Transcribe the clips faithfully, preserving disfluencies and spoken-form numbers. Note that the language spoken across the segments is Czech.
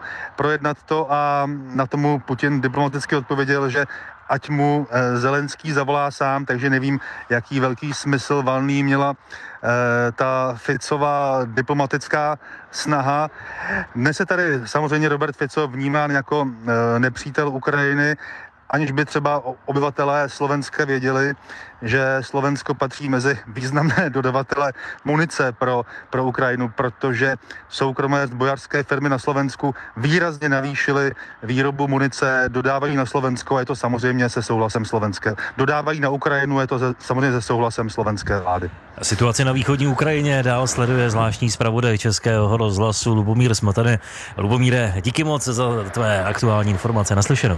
projednat to a na tomu Putin diplomaticky odpověděl, že ať mu Zelenský zavolá sám, takže nevím, jaký velký smysl valný měla ta Ficová diplomatická snaha. Dnes je tady samozřejmě Robert Fico vnímán jako nepřítel Ukrajiny, aniž by třeba obyvatelé Slovenska věděli, že Slovensko patří mezi významné dodavatele munice pro, pro Ukrajinu, protože soukromé zbrojařské firmy na Slovensku výrazně navýšily výrobu munice, dodávají na Slovensko, a je to samozřejmě se souhlasem Slovenské. Dodávají na Ukrajinu, je to ze, samozřejmě se souhlasem slovenské vlády. Situaci na východní Ukrajině dál sleduje zvláštní zpravodaj Českého rozhlasu Lubomír Smotany. Lubomíre, díky moc za tvé aktuální informace. Naslyšenou.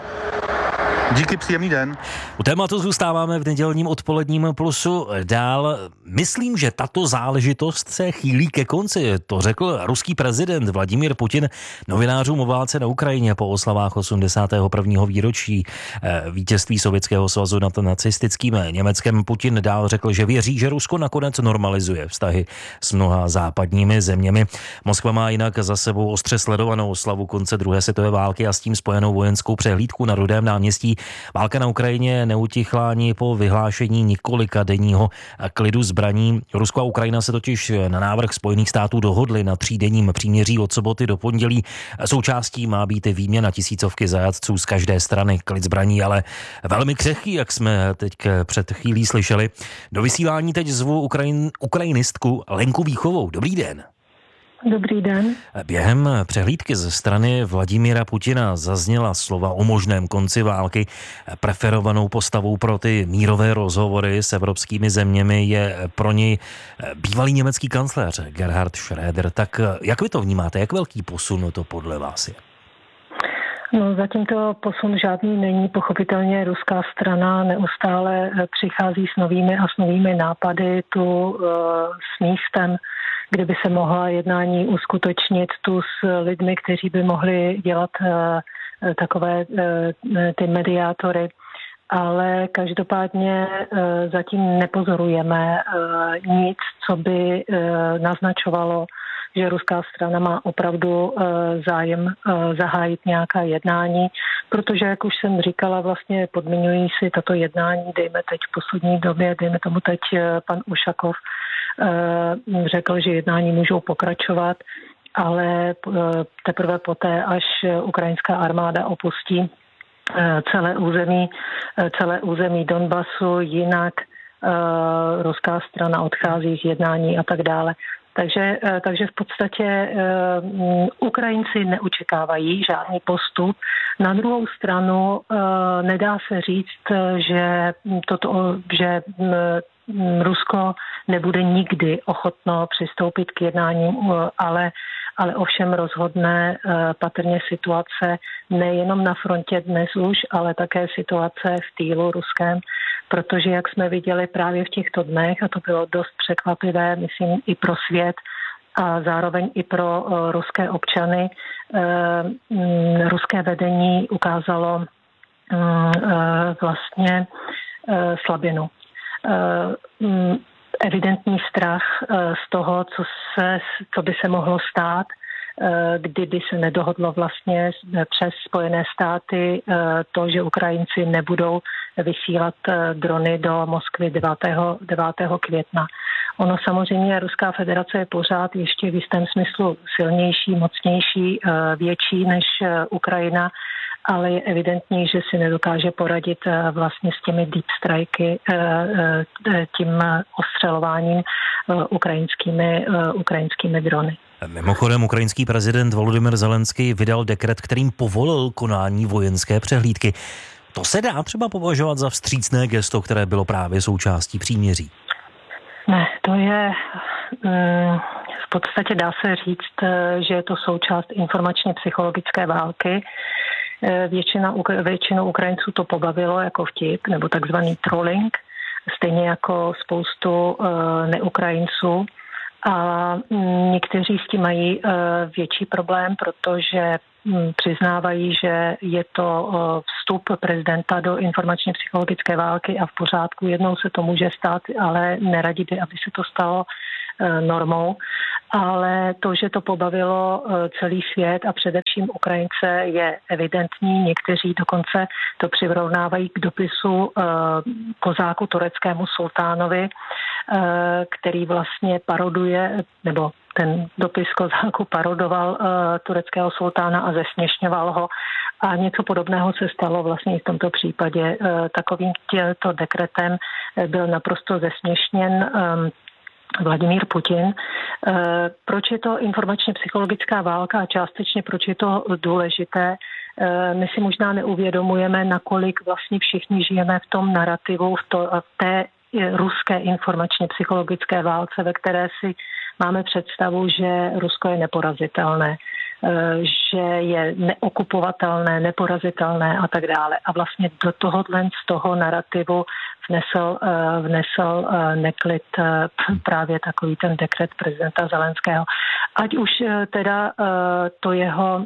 Díky, příjemný den. U tématu zůstáváme v nedělním odpoledním Plusu dál. Myslím, že tato záležitost se chýlí ke konci. To řekl ruský prezident Vladimír Putin novinářům o válce na Ukrajině po oslavách osmdesátého prvního výročí vítězství Sovětského svazu nad nacistickým Německem. Putin dál řekl, že věří, že Rusko nakonec normalizuje vztahy s mnoha západními zeměmi. Moskva má jinak za sebou ostře sledovanou oslavu konce druhé světové války a s tím spojenou vojenskou přehlídku na Rudém náměstí. Válka na Ukrajině neutichla ani po vyhlášení několika denního klidu zbraní. Rusko a Ukrajina se totiž na návrh Spojených států dohodly na třídenním příměří od soboty do pondělí. Součástí má být i výměna tisícovky zajatců z každé strany. Klid zbraní, ale velmi křehký, jak jsme teď před chvílí slyšeli. Do vysílání teď zvu Ukrajin, ukrajinistku Lenku Víchovou. Dobrý den. Dobrý den. Během přehlídky ze strany Vladimíra Putina zazněla slova o možném konci války. Preferovanou postavou pro ty mírové rozhovory s evropskými zeměmi je pro něj bývalý německý kancléř Gerhard Schröder. Tak jak vy to vnímáte? Jak velký posun to podle vás je? No, zatím to posun žádný není. Pochopitelně ruská strana neustále přichází s novými a s novými nápady tu uh, s místem, kde by se mohla jednání uskutečnit, tu s lidmi, kteří by mohli dělat uh, takové uh, ty mediátory. Ale každopádně uh, zatím nepozorujeme uh, nic, co by uh, naznačovalo, že ruská strana má opravdu uh, zájem uh, zahájit nějaká jednání, protože, jak už jsem říkala, vlastně podmiňují si tato jednání, dejme teď v poslední době, dejme tomu teď uh, pan Ušakov uh, řekl, že jednání můžou pokračovat, ale uh, teprve poté, až ukrajinská armáda opustí uh, celé území, uh, celé území Donbasu, jinak uh, ruská strana odchází z jednání a tak dále. Takže, takže v podstatě uh, Ukrajinci neočekávají žádný postup. Na druhou stranu uh, nedá se říct, že, toto, že um, Rusko nebude nikdy ochotno přistoupit k jednáním, uh, ale, ale ovšem rozhodne uh, patrně situace nejenom na frontě dnes už, ale také situace v týlu ruském, protože jak jsme viděli právě v těchto dnech, a to bylo dost překvapivé, myslím i pro svět a zároveň i pro uh, ruské občany, uh, um, ruské vedení ukázalo um, uh, vlastně uh, slabinu. Uh, um, evidentní strach uh, z toho, co, se, co by se mohlo stát, kdyby se nedohodlo vlastně přes Spojené státy to, že Ukrajinci nebudou vysílat drony do Moskvy devátého května. Ono samozřejmě Ruská federace je pořád ještě v jistém smyslu silnější, mocnější, větší než Ukrajina, ale je evidentní, že si nedokáže poradit vlastně s těmi deep strikey, tím ostřelováním ukrajinskými, ukrajinskými drony. Mimochodem, ukrajinský prezident Volodymyr Zelenský vydal dekret, kterým povolil konání vojenské přehlídky. To se dá třeba považovat za vstřícné gesto, které bylo právě součástí příměří? Ne, to je v podstatě dá se říct, že je to součást informačně psychologické války. Většina, většinu Ukrajinců to pobavilo jako vtip nebo takzvaný trolling, stejně jako spoustu neukrajinců. A někteří s tím mají větší problém, protože přiznávají, že je to vstup prezidenta do informačně psychologické války a v pořádku. Jednou se to může stát, ale neradi by, aby se to stalo normou. ale to, že to pobavilo celý svět a především Ukrajince, je evidentní. Někteří dokonce to přirovnávají k dopisu kozáku tureckému sultánovi, který vlastně paroduje, nebo ten dopis kozáku parodoval uh, tureckého sultána a zesměšňoval ho. A něco podobného se stalo vlastně i v tomto případě. Uh, takovým tímto dekretem byl naprosto zesměšněn um, Vladimír Putin. Uh, proč je to informačně psychologická válka a částečně proč je to důležité? Uh, my si možná neuvědomujeme, nakolik vlastně všichni žijeme v tom narrativu, v, to, v té ruské informačně psychologické válce, ve které si máme představu, že Rusko je neporazitelné, že je neokupovatelné, neporazitelné a tak dále. A vlastně do tohohle z toho narrativu vnesl, vnesl neklid právě takový ten dekret prezidenta Zelenského. Ať už teda to jeho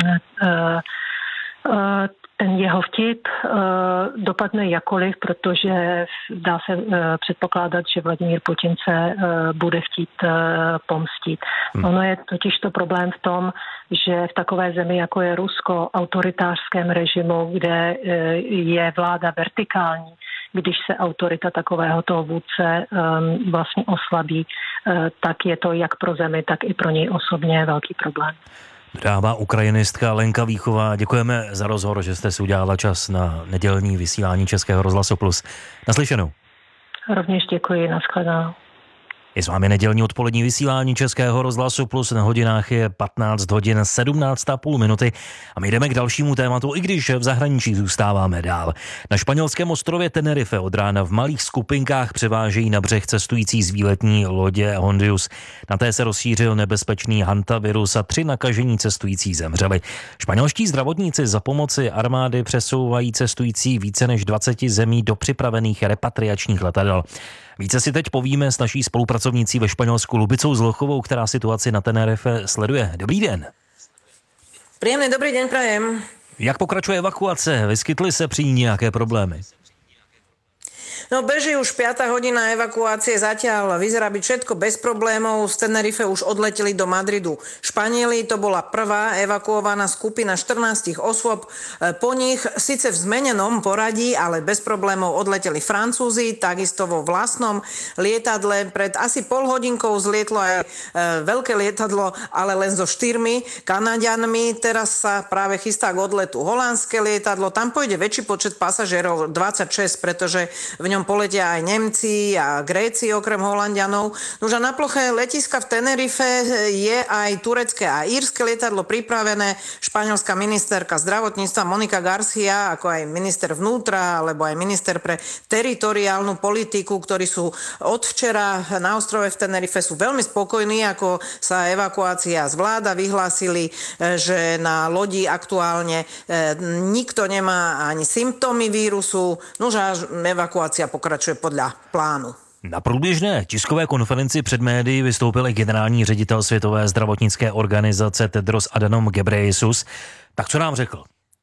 ten jeho vtip uh, dopadne jakoliv, protože dá se uh, předpokládat, že Vladimír Putin se uh, bude chtít uh, pomstít. Hmm. Ono je totiž to problém v tom, že v takové zemi, jako je Rusko, autoritářském režimu, kde uh, je vláda vertikální, když se autorita takového toho vůdce um, vlastně oslabí, uh, tak je to jak pro zemi, tak i pro něj osobně velký problém. Dává ukrajinistka Lenka Víchová. Děkujeme za rozhovor, že jste si udělala čas na nedělní vysílání Českého rozhlasu Plus. Naslyšenou. Rovněž děkuji, nashledanou. Je s vámi nedělní odpolední vysílání Českého rozhlasu Plus. Na hodinách je patnáct hodin sedmnáct a půl minuty a my jdeme k dalšímu tématu, i když v zahraničí zůstáváme dál. Na španělském ostrově Tenerife od rána v malých skupinkách převážejí na břeh cestující z výletní lodě Hondius. Na té se rozšířil nebezpečný hantavirus a tři nakažení cestující zemřeli. Španělští zdravotníci za pomoci armády přesouvají cestující více než dvaceti zemí do připravených repatriačních letadel. Více si teď povíme s naší spolupracovnicí ve Španělsku Lubicou Zlochovou, která situaci na Tenerife sleduje. Dobrý den. Príjemný dobrý deň prajem. Jak pokračuje evakuace? Vyskytly se při ní nějaké problémy? No beží už piata hodina evakuácie, zatiaľ vyzerá byť všetko bez problémov. Z Tenerife už odleteli do Madridu Španieli, to bola prvá evakuovaná skupina štrnásť osôb. Po nich síce v zmenenom poradí, ale bez problémov odleteli Francúzi, takisto vo vlastnom lietadle. Pred asi pol hodinkou zlietlo aj e, veľké lietadlo, ale len so štyrmi Kanaďanmi. Teraz sa práve chystá k odletu holandské lietadlo. Tam pôjde väčší počet pasažierov, dvadsaťšesť, pretože v ňom poletia aj Nemci a Gréci okrem Holandianov. Nože na ploche letiska v Tenerife je aj turecké a írske lietadlo pripravené. Španielská ministerka zdravotníctva Monika Garcia, ako aj minister vnútra, alebo aj minister pre teritoriálnu politiku, ktorí sú od včera na ostrove v Tenerife, sú veľmi spokojní, ako sa evakuácia zvláda. Vyhlásili, že na lodi aktuálne nikto nemá ani symptómy vírusu. Nože evakuácia pokračuje podle plánu. Na průběžné tiskové konferenci před médií vystoupil i generální ředitel Světové zdravotnické organizace Tedros Adhanom Ghebreyesus. Tak co nám řekl?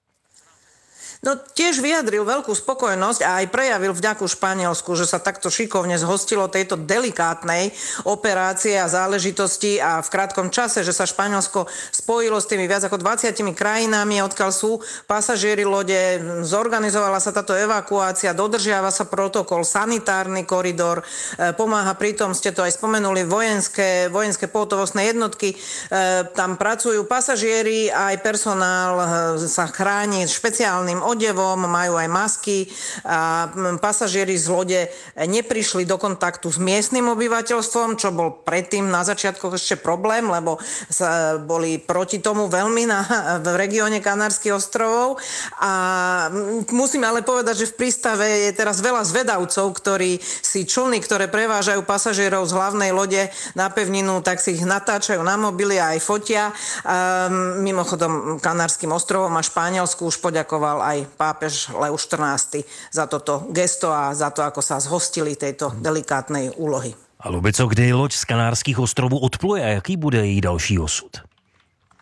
No tiež vyjadril veľkú spokojnosť a aj prejavil vďaku Španielsku, že sa takto šikovne zhostilo tejto delikátnej operácie a záležitosti a v krátkom čase, že sa Španielsko spojilo s tými viac ako dvadsiatimi krajinami, odkiaľ sú pasažieri lode, zorganizovala sa táto evakuácia, dodržiava sa protokol, sanitárny koridor, pomáha pritom, ste to aj spomenuli, vojenské, vojenské pohotovostné jednotky, tam pracujú pasažieri a aj personál sa chráni špeciálnym odevom, majú aj masky a pasažieri z lode neprišli do kontaktu s miestnym obyvateľstvom, čo bol predtým na začiatkoch ešte problém, lebo sa boli proti tomu veľmi na, v regióne Kanárskych ostrovov. A musím ale povedať, že v prístave je teraz veľa zvedavcov, ktorí si člny, ktoré prevážajú pasažierov z hlavnej lode na pevninu, tak si ich natáčajú na mobily a aj fotia. A mimochodom Kanárskym ostrovom a Španielsku už poďakoval aj pápež Leo štrnásty za toto gesto a za to, ako sa zhostili tejto delikátnej úlohy. A Lubico, kdy loď z Kanárských ostrovů odpluje a jaký bude její další osud?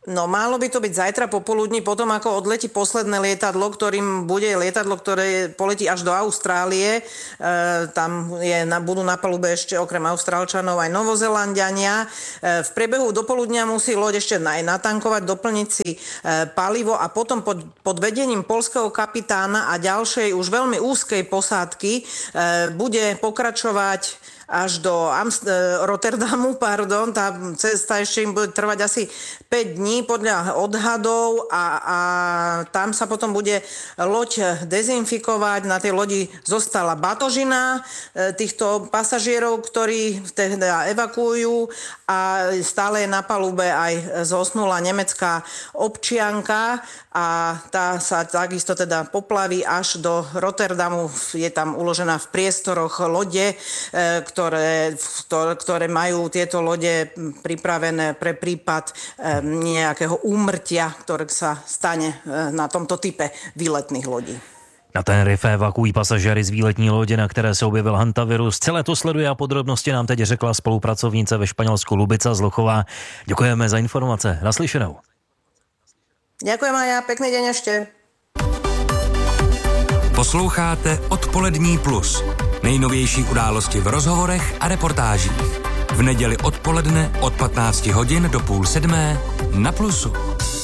No málo by to byť zajtra popoludní, potom ako odletí posledné lietadlo, ktorým bude lietadlo, ktoré poletí až do Austrálie. E, tam je, na, budú na palube ešte okrem Austrálčanov aj Novozelanďania. E, v priebehu dopoludnia musí loď ešte aj natankovať, doplniť si e, palivo a potom pod, pod vedením poľského kapitána a ďalšej už veľmi úzkej posádky e, bude pokračovať až do Amst- Rotterdamu, pardon, tá cesta ešte im bude trvať asi päť dní podľa odhadov a, a tam sa potom bude loď dezinfikovať. Na tej lodi zostala batožina týchto pasažierov, ktorí teda evakuujú a stále je na palube aj zosnula nemecká občianka a tá sa takisto teda poplaví až do Rotterdamu. Je tam uložená v priestoroch lode, ktoré, ktoré majú tieto lode pripravené pre prípad nejakého úmrtia, ktoré sa stane na tomto type výletných lodí. Na Tenerife evakuují pasažéry z výletní lodě, na které se objevil hantavirus. Celé to sleduje a podrobnosti nám teď řekla spolupracovnice ve Španělsku Lubica Zlochová. Děkujeme za informace. Naslyšenou. Ďakujem aj ja. Pekný deň ešte. Posloucháte Odpolední plus. Nejnovější události v rozhovorech a reportážích. V neděli odpoledne od patnáct hodin do půl sedmé na Plusu.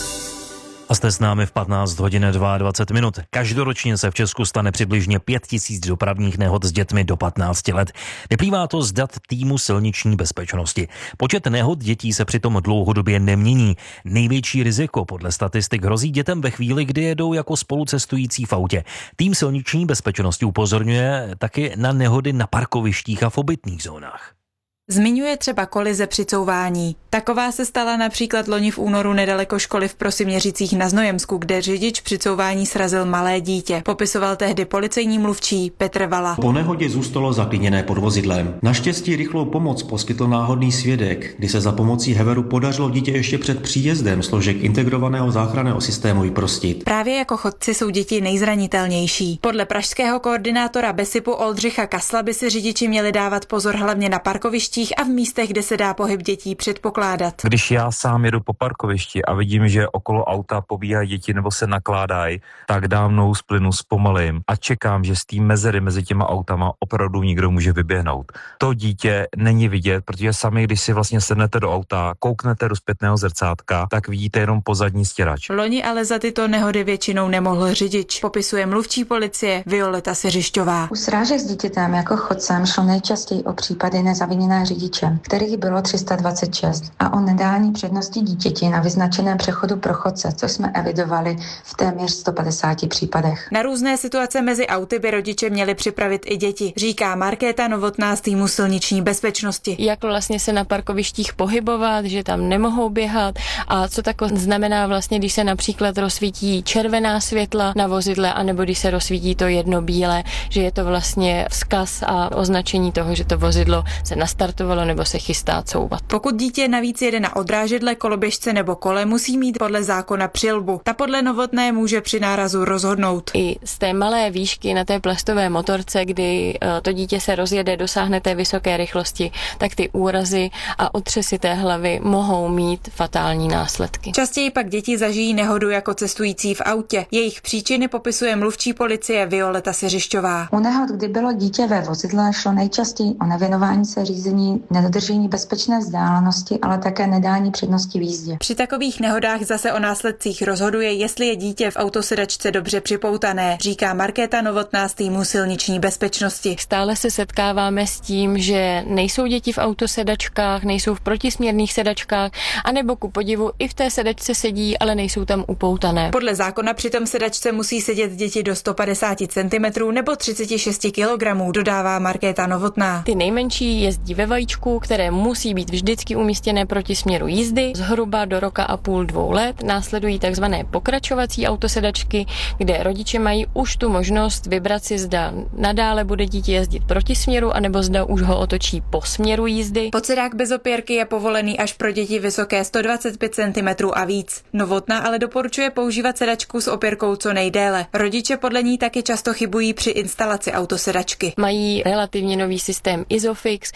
A jste s námi v patnáct hodin dvacet dva minut. Každoročně se v Česku stane přibližně pět tisíc dopravních nehod s dětmi do patnácti let. Vyplývá to z dat týmu silniční bezpečnosti. Počet nehod dětí se přitom dlouhodobě nemění. Největší riziko podle statistik hrozí dětem ve chvíli, kdy jedou jako spolucestující v autě. Tým silniční bezpečnosti upozorňuje taky na nehody na parkovištích a v obytných zónách. Zmiňuje třeba kolize při couvání. Taková se stala například loni v únoru nedaleko školy v Prosiměřicích na Znojemsku, kde řidič při couvání srazil malé dítě. Popisoval tehdy policejní mluvčí Petr Vala. Po nehodě zůstalo zaklíněné pod vozidlem. Naštěstí rychlou pomoc poskytl náhodný svědek, kdy se za pomocí Heveru podařilo dítě ještě před příjezdem složek integrovaného záchranného systému vyprostit. Právě jako chodci jsou děti nejzranitelnější. Podle pražského koordinátora Besipu Oldřicha Kasla by si řidiči měli dávat pozor hlavně na parkovišti a v místech, kde se dá pohyb dětí předpokládat. Když já sám jedu po parkovišti a vidím, že okolo auta pobíhají děti nebo se nakládají, tak dám nohu z plynu, zpomalím a čekám, že z té mezery mezi těma autama opravdu někdo může vyběhnout. To dítě není vidět, protože sami, když si vlastně sednete do auta, kouknete do zpětného zrcátka, tak vidíte jenom pozadní stěrač. Loni ale za tyto nehody většinou nemohl řidič, popisuje mluvčí policie Violeta Seřišťová. U srážek s dítětem jako chodcem šlo nejčastěji o případy nezaviněné řidiče, kterých bylo tři sta dvacet šest, a o nedání přednosti dítěti na vyznačeném přechodu pro chodce, co jsme evidovali v téměř sto padesáti případech. Na různé situace mezi auty by rodiče měli připravit i děti, říká Markéta Novotná z týmu silniční bezpečnosti. Jak vlastně se na parkovištích pohybovat, že tam nemohou běhat a co tak znamená vlastně, když se například rozsvítí červená světla na vozidle, anebo když se rozsvítí to jedno bílé, že je to vlastně vzkaz a označení toho, že to vozidlo se nastartovalo nebo se chystá couvat. Pokud dítě navíc jede na odrážedle, koloběžce nebo kole, musí mít podle zákona přilbu. Ta podle Novotné může při nárazu rozhodnout. I z té malé výšky na té plastové motorce, kdy to dítě se rozjede, dosáhne té vysoké rychlosti, tak ty úrazy a otřesy té hlavy mohou mít fatální následky. Častěji pak děti zažijí nehodu jako cestující v autě. Jejich příčiny popisuje mluvčí policie Violeta Seřišťová. U nehod, kdy bylo dítě ve vozidle, šlo nejčastěji o nevěnování se řízení, nedodržení bezpečné vzdálenosti, ale také nedání přednosti v jízdě. Při takových nehodách zase o následcích rozhoduje, jestli je dítě v autosedačce dobře připoutané, říká Markéta Novotná z týmu silniční bezpečnosti. Stále se setkáváme s tím, že nejsou děti v autosedačkách, nejsou v protisměrných sedačkách, anebo ku podivu i v té sedačce sedí, ale nejsou tam upoutané. Podle zákona přitom sedačce musí sedět děti do sto padesát centimetrů nebo třicet šest kilogramů, dodává Markéta Novotná. Ty nejmenší jezdí ve vajíčku, které musí být vždycky umístěné proti směru jízdy. Zhruba do roka a půl, dvou let následují takzvané pokračovací autosedačky, kde rodiče mají už tu možnost vybrat si, zda nadále bude dítě jezdit proti směru, anebo zda už ho otočí po směru jízdy. Podsedák bez opěrky je povolený až pro děti vysoké sto dvacet pět centimetrů a víc. Novotná ale doporučuje používat sedačku s opěrkou co nejdéle. Rodiče podle ní taky často chybují při instalaci autosedačky. Mají relativně nový systém Isofix, který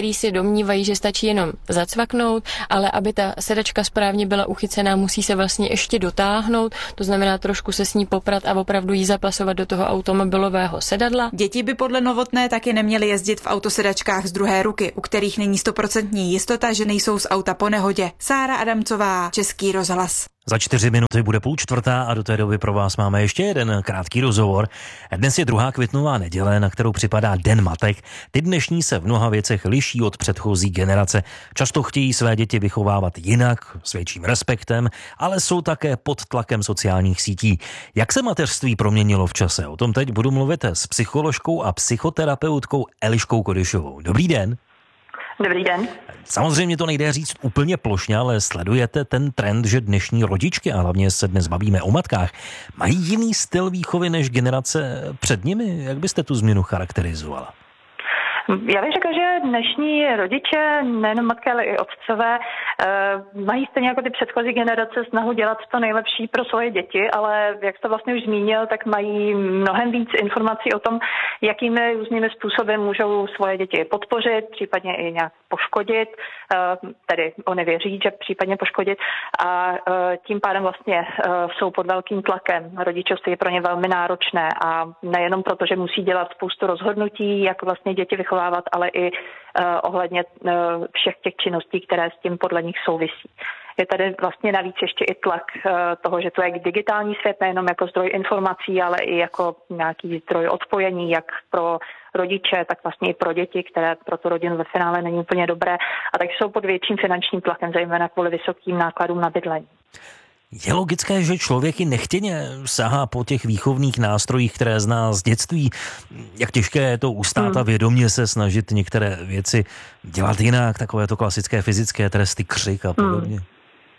který si domnívají, že stačí jenom zacvaknout, ale aby ta sedačka správně byla uchycená, musí se vlastně ještě dotáhnout, to znamená trošku se s ní poprat a opravdu jí zapasovat do toho automobilového sedadla. Děti by podle Novotné taky neměly jezdit v autosedačkách z druhé ruky, u kterých není stoprocentní jistota, že nejsou z auta po nehodě. Sára Adamcová, Český rozhlas. Za čtyři minuty bude půl čtvrtá a do té doby pro vás máme ještě jeden krátký rozhovor. Dnes je druhá květnová neděle, na kterou připadá Den matek. Ty dnešní se v mnoha věcech liší od předchozí generace. Často chtějí své děti vychovávat jinak, s větším respektem, ale jsou také pod tlakem sociálních sítí. Jak se mateřství proměnilo v čase? O tom teď budu mluvit s psycholožkou a psychoterapeutkou Eliškou Kodyšovou. Dobrý den. Dobrý den. Samozřejmě to nejde říct úplně plošně, ale sledujete ten trend, že dnešní rodičky, a hlavně se dnes bavíme o matkách, mají jiný styl výchovy než generace před nimi? Jak byste tu změnu charakterizovala? Já bych řekla, že dnešní rodiče, nejenom matky, ale i otcové, mají stejně jako ty předchozí generace snahu dělat to nejlepší pro svoje děti, ale jak jste vlastně už zmínil, tak mají mnohem víc informací o tom, jakými různými způsoby můžou svoje děti podpořit, případně i nějak poškodit, tedy oni věří, že případně poškodit, a tím pádem vlastně jsou pod velkým tlakem. Rodičovství je pro ně velmi náročné a nejenom proto, že musí dělat spoustu rozhodnutí, jak vlastně děti vychovávat, ale i ohledně všech těch činností, které s tím podle nich souvisí. Je tady vlastně navíc ještě i tlak toho, že to je digitální svět, nejenom jako zdroj informací, ale i jako nějaký zdroj odpojení, jak pro rodiče, tak vlastně i pro děti, které pro tu rodinu ve finále není úplně dobré, a tak jsou pod větším finančním tlakem, zejména kvůli vysokým nákladům na bydlení. Je logické, že člověk i nechtěně sahá po těch výchovných nástrojích, které zná z dětství. Jak těžké je to ustát hmm. a vědomě se snažit některé věci dělat jinak, takové to klasické fyzické tresty, křik a podobně. Hmm.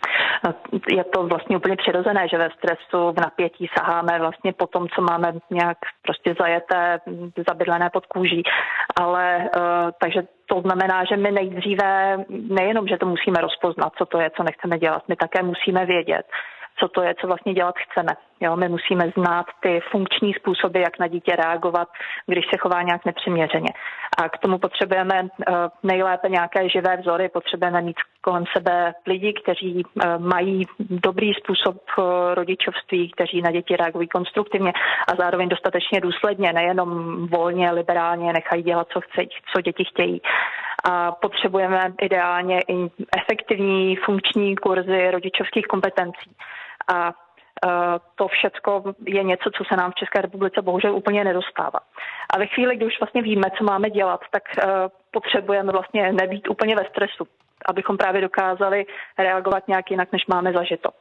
Je to vlastně úplně přirozené, že ve stresu, v napětí saháme vlastně po tom, co máme nějak prostě zajeté, zabydlené pod kůží. Ale uh, takže to znamená, že my nejdříve nejenom, že to musíme rozpoznat, co to je, co nechceme dělat, my také musíme vědět, co to je, co vlastně dělat chceme. Jo, my musíme znát ty funkční způsoby, jak na dítě reagovat, když se chová nějak nepřiměřeně. A k tomu potřebujeme uh, nejlépe nějaké živé vzory, potřebujeme mít kolem sebe lidi, kteří uh, mají dobrý způsob uh, rodičovství, kteří na děti reagují konstruktivně a zároveň dostatečně důsledně, nejenom volně, liberálně nechají dělat, co, chce, co děti chtějí. A potřebujeme ideálně i efektivní funkční kurzy rodičovských kompetencí. A to všecko je něco, co se nám v České republice bohužel úplně nedostává. A ve chvíli, kdy už vlastně víme, co máme dělat, tak potřebujeme vlastně nebýt úplně ve stresu, abychom právě dokázali reagovat nějak jinak, než máme zažito.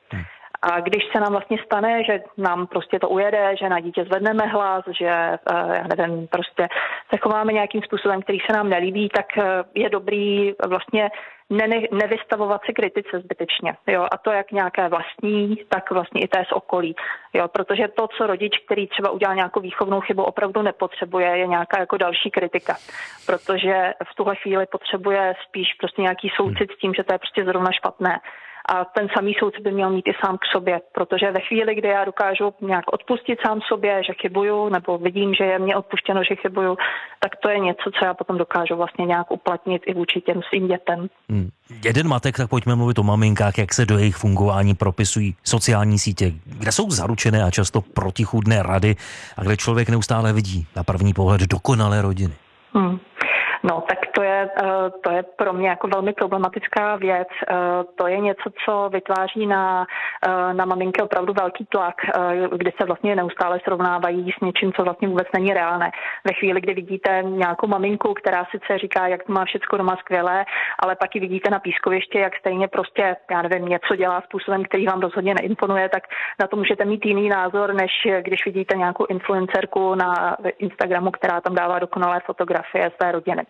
A když se nám vlastně stane, že nám prostě to ujede, že na dítě zvedneme hlas, že, já nevím, prostě se chováme nějakým způsobem, který se nám nelíbí, tak je dobrý vlastně ne, nevystavovat se kritice zbytečně. Jo? A to jak nějaké vlastní, tak vlastně i té z okolí. Jo? Protože to, co rodič, který třeba udělal nějakou výchovnou chybu, opravdu nepotřebuje, je nějaká jako další kritika. Protože v tuhle chvíli potřebuje spíš prostě nějaký soucit s tím, že to je prostě zrovna špatné. A ten samý soudce by měl mít i sám k sobě, protože ve chvíli, kdy já dokážu nějak odpustit sám sobě, že chybuju, nebo vidím, že je mně odpuštěno, že chybuju, tak to je něco, co já potom dokážu vlastně nějak uplatnit i vůči těm svým dětem. Hmm. Jeden matek, tak pojďme mluvit o maminkách, jak se do jejich fungování propisují sociální sítě, kde jsou zaručené a často protichůdné rady a kde člověk neustále vidí na první pohled dokonalé rodiny. Hmm. No, tak to je, to je pro mě jako velmi problematická věc. To je něco, co vytváří na, na maminky opravdu velký tlak, kdy se vlastně neustále srovnávají s něčím, co vlastně vůbec není reálné. Ve chvíli, kdy vidíte nějakou maminku, která sice říká, jak to má všechno doma skvělé, ale pak ji vidíte na pískovišti, jak stejně prostě, já nevím, něco dělá způsobem, který vám rozhodně neimponuje, tak na to můžete mít jiný názor, než když vidíte nějakou influencerku na Instagramu, která tam dává dokonalé fotografie své rodiny.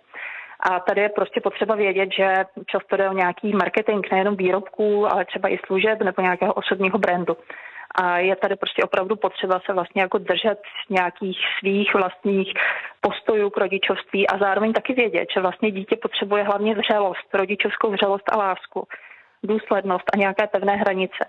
A tady je prostě potřeba vědět, že často jde o nějaký marketing nejenom výrobků, ale třeba i služeb nebo nějakého osobního brandu. A je tady prostě opravdu potřeba se vlastně jako držet nějakých svých vlastních postojů k rodičovství a zároveň taky vědět, že vlastně dítě potřebuje hlavně vřelost, rodičovskou vřelost a lásku, důslednost a nějaké pevné hranice.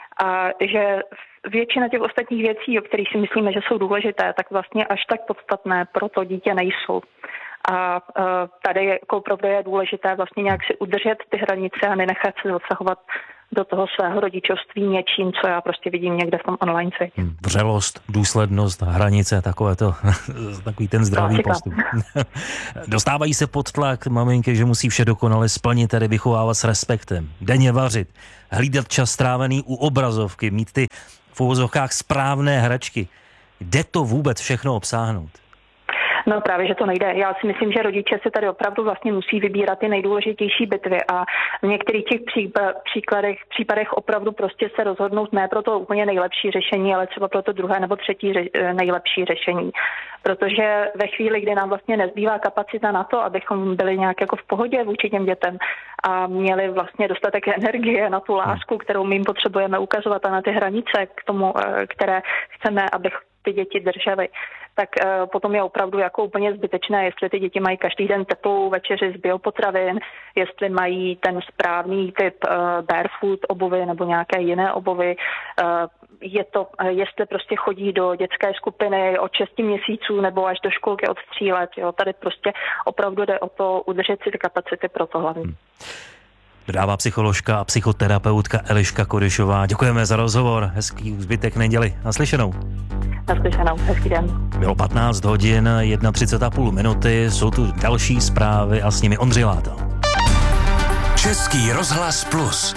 A že většina těch ostatních věcí, o kterých si myslíme, že jsou důležité, tak vlastně až tak podstatné pro to dítě nejsou. A tady jako opravdu je důležité vlastně nějak si udržet ty hranice a nenechat se zasahovat do toho svého rodičovství něčím, co já prostě vidím někde v tom online světě. Vřelost, důslednost, hranice, takové to, takový ten zdravý postup. Dostávají se pod tlak maminky, že musí vše dokonale splnit, tedy vychovávat s respektem, denně vařit, hlídat čas strávený u obrazovky, mít ty v uvozovkách správné hračky. Jde to vůbec všechno obsáhnout? No právě, že to nejde. Já si myslím, že rodiče se tady opravdu vlastně musí vybírat ty nejdůležitější bitvy a v některých těch příkladech, případech opravdu prostě se rozhodnout ne pro to úplně nejlepší řešení, ale třeba pro to druhé nebo třetí ře- nejlepší řešení. Protože ve chvíli, kdy nám vlastně nezbývá kapacita na to, abychom byli nějak jako v pohodě vůči těm dětem a měli vlastně dostatek energie na tu lásku, kterou my jim potřebujeme ukazovat a na ty hranice k tomu, které chceme, aby ty děti držely, tak uh, potom je opravdu jako úplně zbytečné, jestli ty děti mají každý den teplou večeři z biopotravin, jestli mají ten správný typ uh, barefoot obuvy nebo nějaké jiné obuvy. Uh, je to, uh, jestli prostě chodí do dětské skupiny od šesti měsíců nebo až do školky od tří let. Jo. Tady prostě opravdu jde o to udržet si ty kapacity pro to hlavně. Hmm. Dodává psycholožka a psychoterapeutka Eliška Kodešová. Děkujeme za rozhovor. Hezký zbytek neděli. Naslyšenou. Naslyšenou. Hezký den. Bylo patnáct hodin, třicet jedna a půl minuty. Jsou tu další zprávy a s nimi Ondřej Láta. Český rozhlas Plus.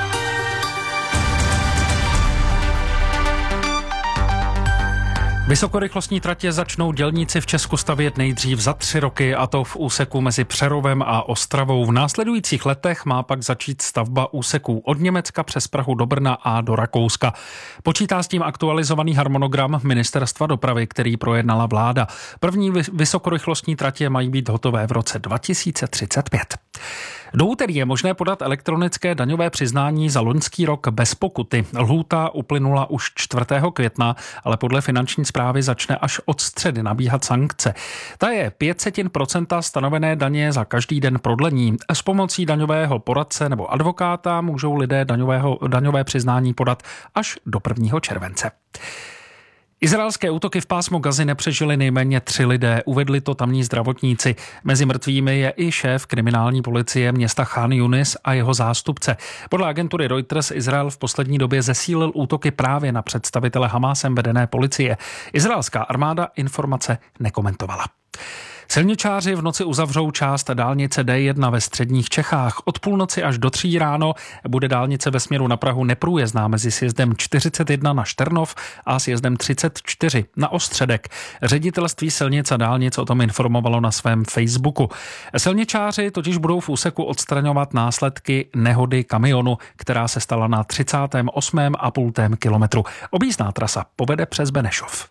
Vysokorychlostní tratě začnou dělníci v Česku stavět nejdřív za tři roky, a to v úseku mezi Přerovem a Ostravou. V následujících letech má pak začít stavba úseků od Německa přes Prahu do Brna a do Rakouska. Počítá s tím aktualizovaný harmonogram Ministerstva dopravy, který projednala vláda. První vysokorychlostní tratě mají být hotové v roce dva tisíce třicet pět. Do úterý je možné podat elektronické daňové přiznání za loňský rok bez pokuty. Lhůta uplynula už čtvrtého května, ale podle finanční správy začne až od středy nabíhat sankce. Ta je pět setin procenta stanovené daně za každý den prodlení. S pomocí daňového poradce nebo advokáta můžou lidé daňového, daňové přiznání podat až do prvního července. Izraelské útoky v pásmu Gazy nepřežili nejméně tři lidé, uvedli to tamní zdravotníci. Mezi mrtvými je i šéf kriminální policie města Chan Yunis a jeho zástupce. Podle agentury Reuters Izrael v poslední době zesílil útoky právě na představitele Hamásem vedené policie. Izraelská armáda informace nekomentovala. Silničáři v noci uzavřou část dálnice D jedna ve středních Čechách. Od půlnoci až do tří ráno bude dálnice ve směru na Prahu neprůjezdná mezi sjezdem čtyřicet jedna na Šternov a sjezdem třicet čtyři na Ostředek. Ředitelství silnic a dálnic o tom informovalo na svém Facebooku. Silničáři totiž budou v úseku odstraňovat následky nehody kamionu, která se stala na třicátém osmém a půl kilometru. Objízdná trasa povede přes Benešov.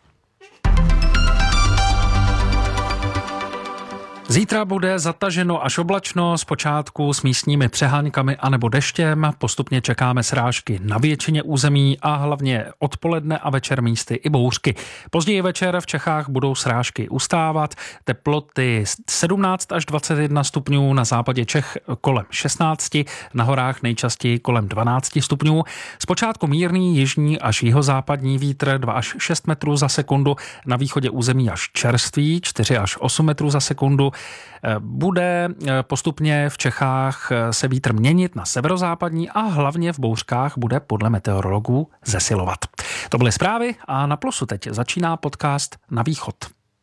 Zítra bude zataženo až oblačno, zpočátku s místními přeháňkami anebo deštěm. Postupně čekáme srážky na většině území a hlavně odpoledne a večer místy i bouřky. Později večer v Čechách budou srážky ustávat. Teploty sedmnáct až dvacet jedna stupňů, na západě Čech kolem šestnáct, na horách nejčastěji kolem dvanáct stupňů. Zpočátku mírný jižní až jihozápadní vítr dva až šest metrů za sekundu, na východě území až čerstvý čtyři až osm metrů za sekundu. Bude postupně v Čechách se vítr měnit na severozápadní a hlavně v bouřkách bude podle meteorologů zesilovat. To byly zprávy a na Plusu teď začíná podcast Na východ.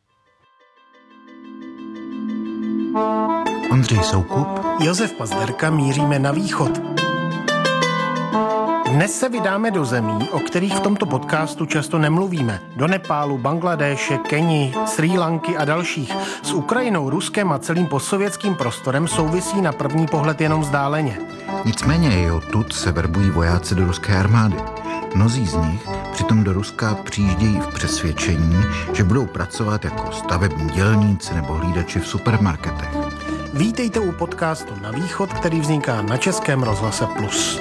Ondřej Soukup, Josef Pazderka, míříme na východ. Dnes se vydáme do zemí, o kterých v tomto podcastu často nemluvíme. Do Nepálu, Bangladéše, Keni, Srí Lanky a dalších. S Ukrajinou, Ruskem a celým postsovětským prostorem souvisí na první pohled jenom vzdáleně. Nicméně i odtud se verbují vojáci do ruské armády. Mnozí z nich přitom do Ruska přijíždějí v přesvědčení, že budou pracovat jako stavební dělníci nebo hlídači v supermarketech. Vítejte u podcastu Na východ, který vzniká na Českém rozhlase Plus.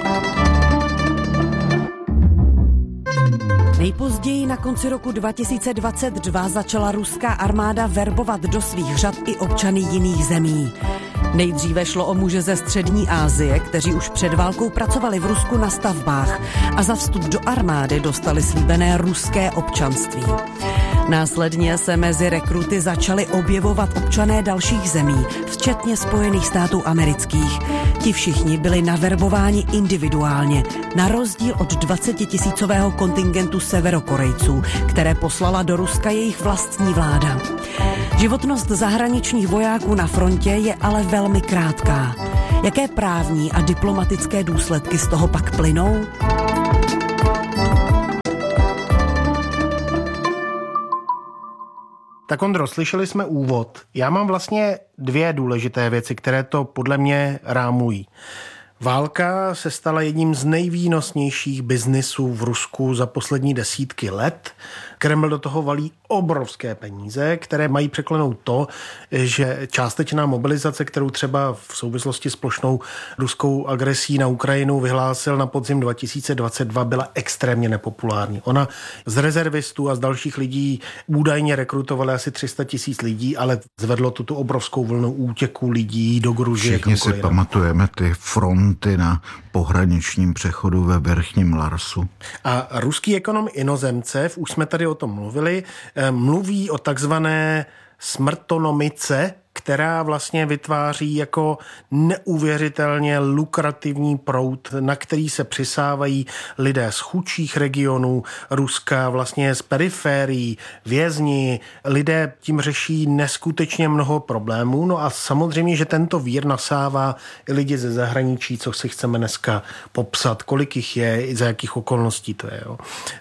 Nejpozději na konci roku dva tisíce dvacet dva začala ruská armáda verbovat do svých řad i občany jiných zemí. Nejdříve šlo o muže ze střední Asie, kteří už před válkou pracovali v Rusku na stavbách a za vstup do armády dostali slíbené ruské občanství. Následně se mezi rekruty začali objevovat občané dalších zemí, včetně Spojených států amerických. Ti všichni byli naverbováni individuálně, na rozdíl od dvacetitisícového kontingentu Severokorejců, které poslala do Ruska jejich vlastní vláda. Životnost zahraničních vojáků na frontě je ale velmi krátká. Jaké právní a diplomatické důsledky z toho pak plynou? Tak Ondro, slyšeli jsme úvod. Já mám vlastně dvě důležité věci, které to podle mě rámují. Válka se stala jedním z nejvýnosnějších biznisů v Rusku za poslední desítky let. Kreml do toho valí obrovské peníze, které mají překlenout to, že částečná mobilizace, kterou třeba v souvislosti s plošnou ruskou agresí na Ukrajinu vyhlásil na podzim dva tisíce dvacet dva, byla extrémně nepopulární. Ona z rezervistů a z dalších lidí údajně rekrutovala asi tři sta tisíc lidí, ale zvedlo tu, tu obrovskou vlnu útěků lidí do Gruzie. Všichni si pamatujeme ty fronty na pohraničním přechodu ve Verchním Larsu. A ruský ekonom Inozemcev, už jsme tady o tom mluvili, mluví o takzvané smrtonomice, která vlastně vytváří jako neuvěřitelně lukrativní proud, na který se přisávají lidé z chudších regionů Ruska, vlastně z periférií, vězni. Lidé tím řeší neskutečně mnoho problémů. No a samozřejmě, že tento vír nasává i lidi ze zahraničí, co si chceme dneska popsat, kolik jich je, i za jakých okolností to je. Jo.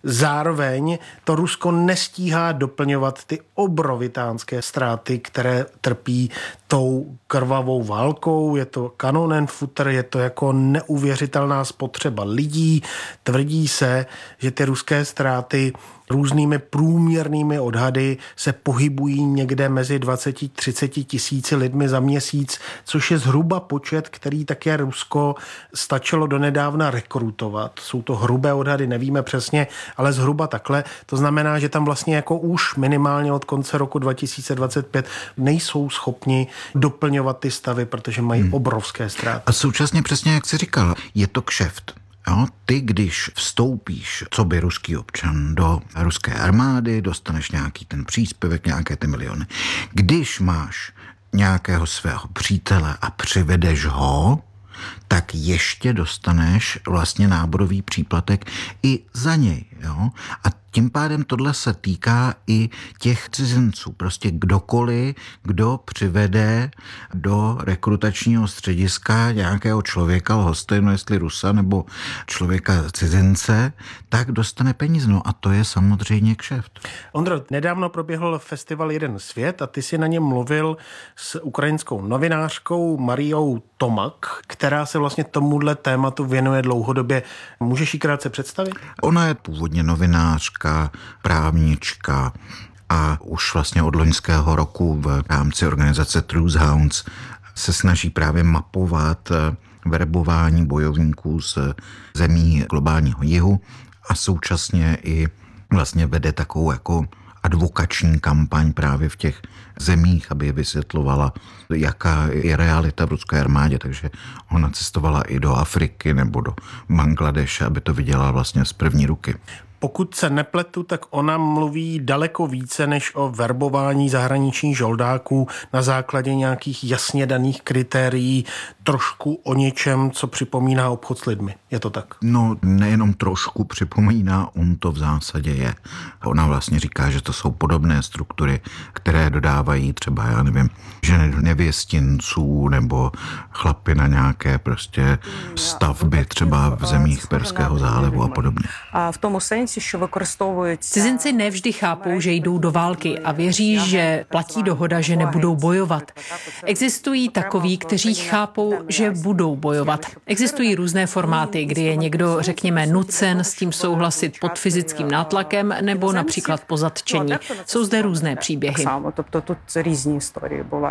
Zároveň to Rusko nestíhá doplňovat ty obrovitánské ztráty, které trpí tou krvavou válkou, je to Kanonenfutter, je to jako neuvěřitelná spotřeba lidí. Tvrdí se, že ty ruské ztráty různými průměrnými odhady se pohybují někde mezi dvacet až třicet tisíci lidmi za měsíc, což je zhruba počet, který také Rusko stačilo donedávna rekrutovat. Jsou to hrubé odhady, nevíme přesně, ale zhruba takhle. To znamená, že tam vlastně jako už minimálně od konce roku dva tisíce dvacet pět nejsou schopni doplňovat ty stavy, protože mají hmm. obrovské ztráty. A současně přesně, jak jsi říkal, je to kšeft. Jo, ty, když vstoupíš, co by ruský občan, do ruské armády, dostaneš nějaký ten příspěvek, nějaké ty miliony. Když máš nějakého svého přítele a přivedeš ho, tak ještě dostaneš vlastně náborový příplatek i za něj. Jo? A tím pádem tohle se týká i těch cizinců. Prostě kdokoliv, kdo přivede do rekrutačního střediska nějakého člověka, lhostejno jestli Rusa nebo člověka cizince, tak dostane peníze. No a to je samozřejmě kšeft. Ondro, nedávno proběhl festival Jeden svět a ty si na něm mluvil s ukrajinskou novinářkou Mariou Tomak, která se vlastně tomuhle tématu věnuje dlouhodobě. Můžeš ji krátce představit? Ona je původně novinářka, právnička a už vlastně od loňského roku v rámci organizace Truth Hounds se snaží právě mapovat verbování bojovníků z zemí globálního jihu a současně i vlastně vede takovou jako advokační kampaň právě v těch zemích, aby vysvětlovala, jaká je realita v ruské armádě. Takže ona cestovala i do Afriky nebo do Bangladeše, aby to viděla vlastně z první ruky. Pokud se nepletu, tak ona mluví daleko více než o verbování zahraničních žoldáků na základě nějakých jasně daných kritérií, trošku o něčem, co připomíná obchod s lidmi. Je to tak? No, nejenom trošku připomíná, on to v zásadě je. Ona vlastně říká, že to jsou podobné struktury, které dodávají třeba, já nevím, ženy nevěstinců nebo chlapy na nějaké prostě stavby třeba v zemích Perského zálivu a podobně. A v tom sensi, že використовують... Cizinci nevždy chápou, že jdou do války a věří, že platí dohoda, že nebudou bojovat. Existují takoví, kteří chápou, že budou bojovat. Existují různé formáty, kdy je někdo, řekněme, nucen s tím souhlasit pod fyzickým nátlakem nebo například po zatčení. Jsou zde různé příběhy.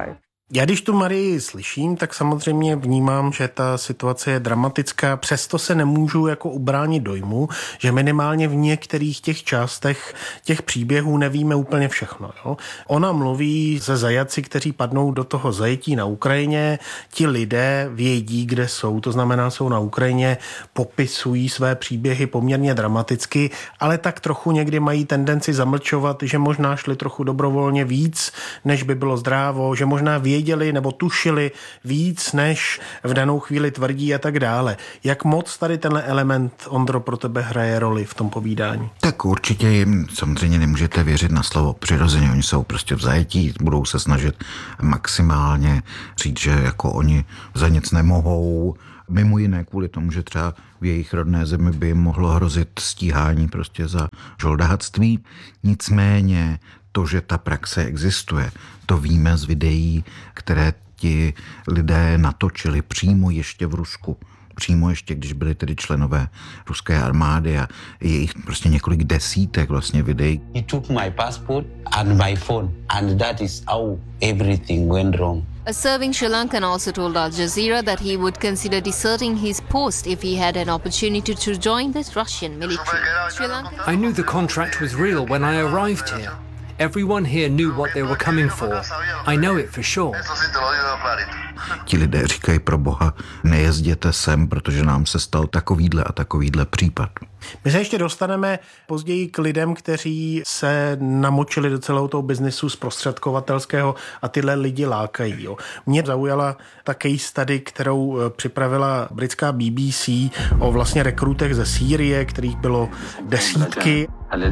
Já když tu Marii slyším, tak samozřejmě vnímám, že ta situace je dramatická, přesto se nemůžu jako ubránit dojmu, že minimálně v některých těch částech těch příběhů nevíme úplně všechno. Jo? Ona mluví se zajaci, kteří padnou do toho zajetí na Ukrajině, ti lidé vědí, kde jsou, to znamená, jsou na Ukrajině, popisují své příběhy poměrně dramaticky, ale tak trochu někdy mají tendenci zamlčovat, že možná šli trochu dobrovolně víc, než by bylo zdrávo, že možná vědí, věděli nebo tušili víc, než v danou chvíli tvrdí a tak dále. Jak moc tady tenhle element, Ondro, pro tebe hraje roli v tom povídání? Tak určitě jim samozřejmě nemůžete věřit na slovo přirozeně. Oni jsou prostě v zajetí, budou se snažit maximálně říct, že jako oni za nic nemohou. Mimo jiné kvůli tomu, že třeba v jejich rodné zemi by jim mohlo hrozit stíhání prostě za žoldáctví. Nicméně to, že ta praxe existuje, to víme z videí, které ti lidé natočili přímo ještě v Rusku. Přímo ještě, když byli tedy členové ruské armády a je jich prostě několik desítek vlastně videí. He took my passport and my phone and that is how everything went wrong. A serving Sri Lankan also told Al Jazeera that he would consider deserting his post if he had an opportunity to join the Russian military. Sri Lanka... I knew the contract was real when I arrived here. Everyone here knew what they were coming for. I know it for sure. Ti lidé říkají, pro boha, nejezděte sem, protože nám se stal takovýhle a takovýhle případ. My se ještě dostaneme později k lidem, kteří se namočili do celého toho biznesu zprostředkovatelského a tyhle lidi lákají. Jo. Mě zaujala ta case study, kterou připravila britská B B C o vlastně rekrutech ze Sýrie, kterých bylo desítky.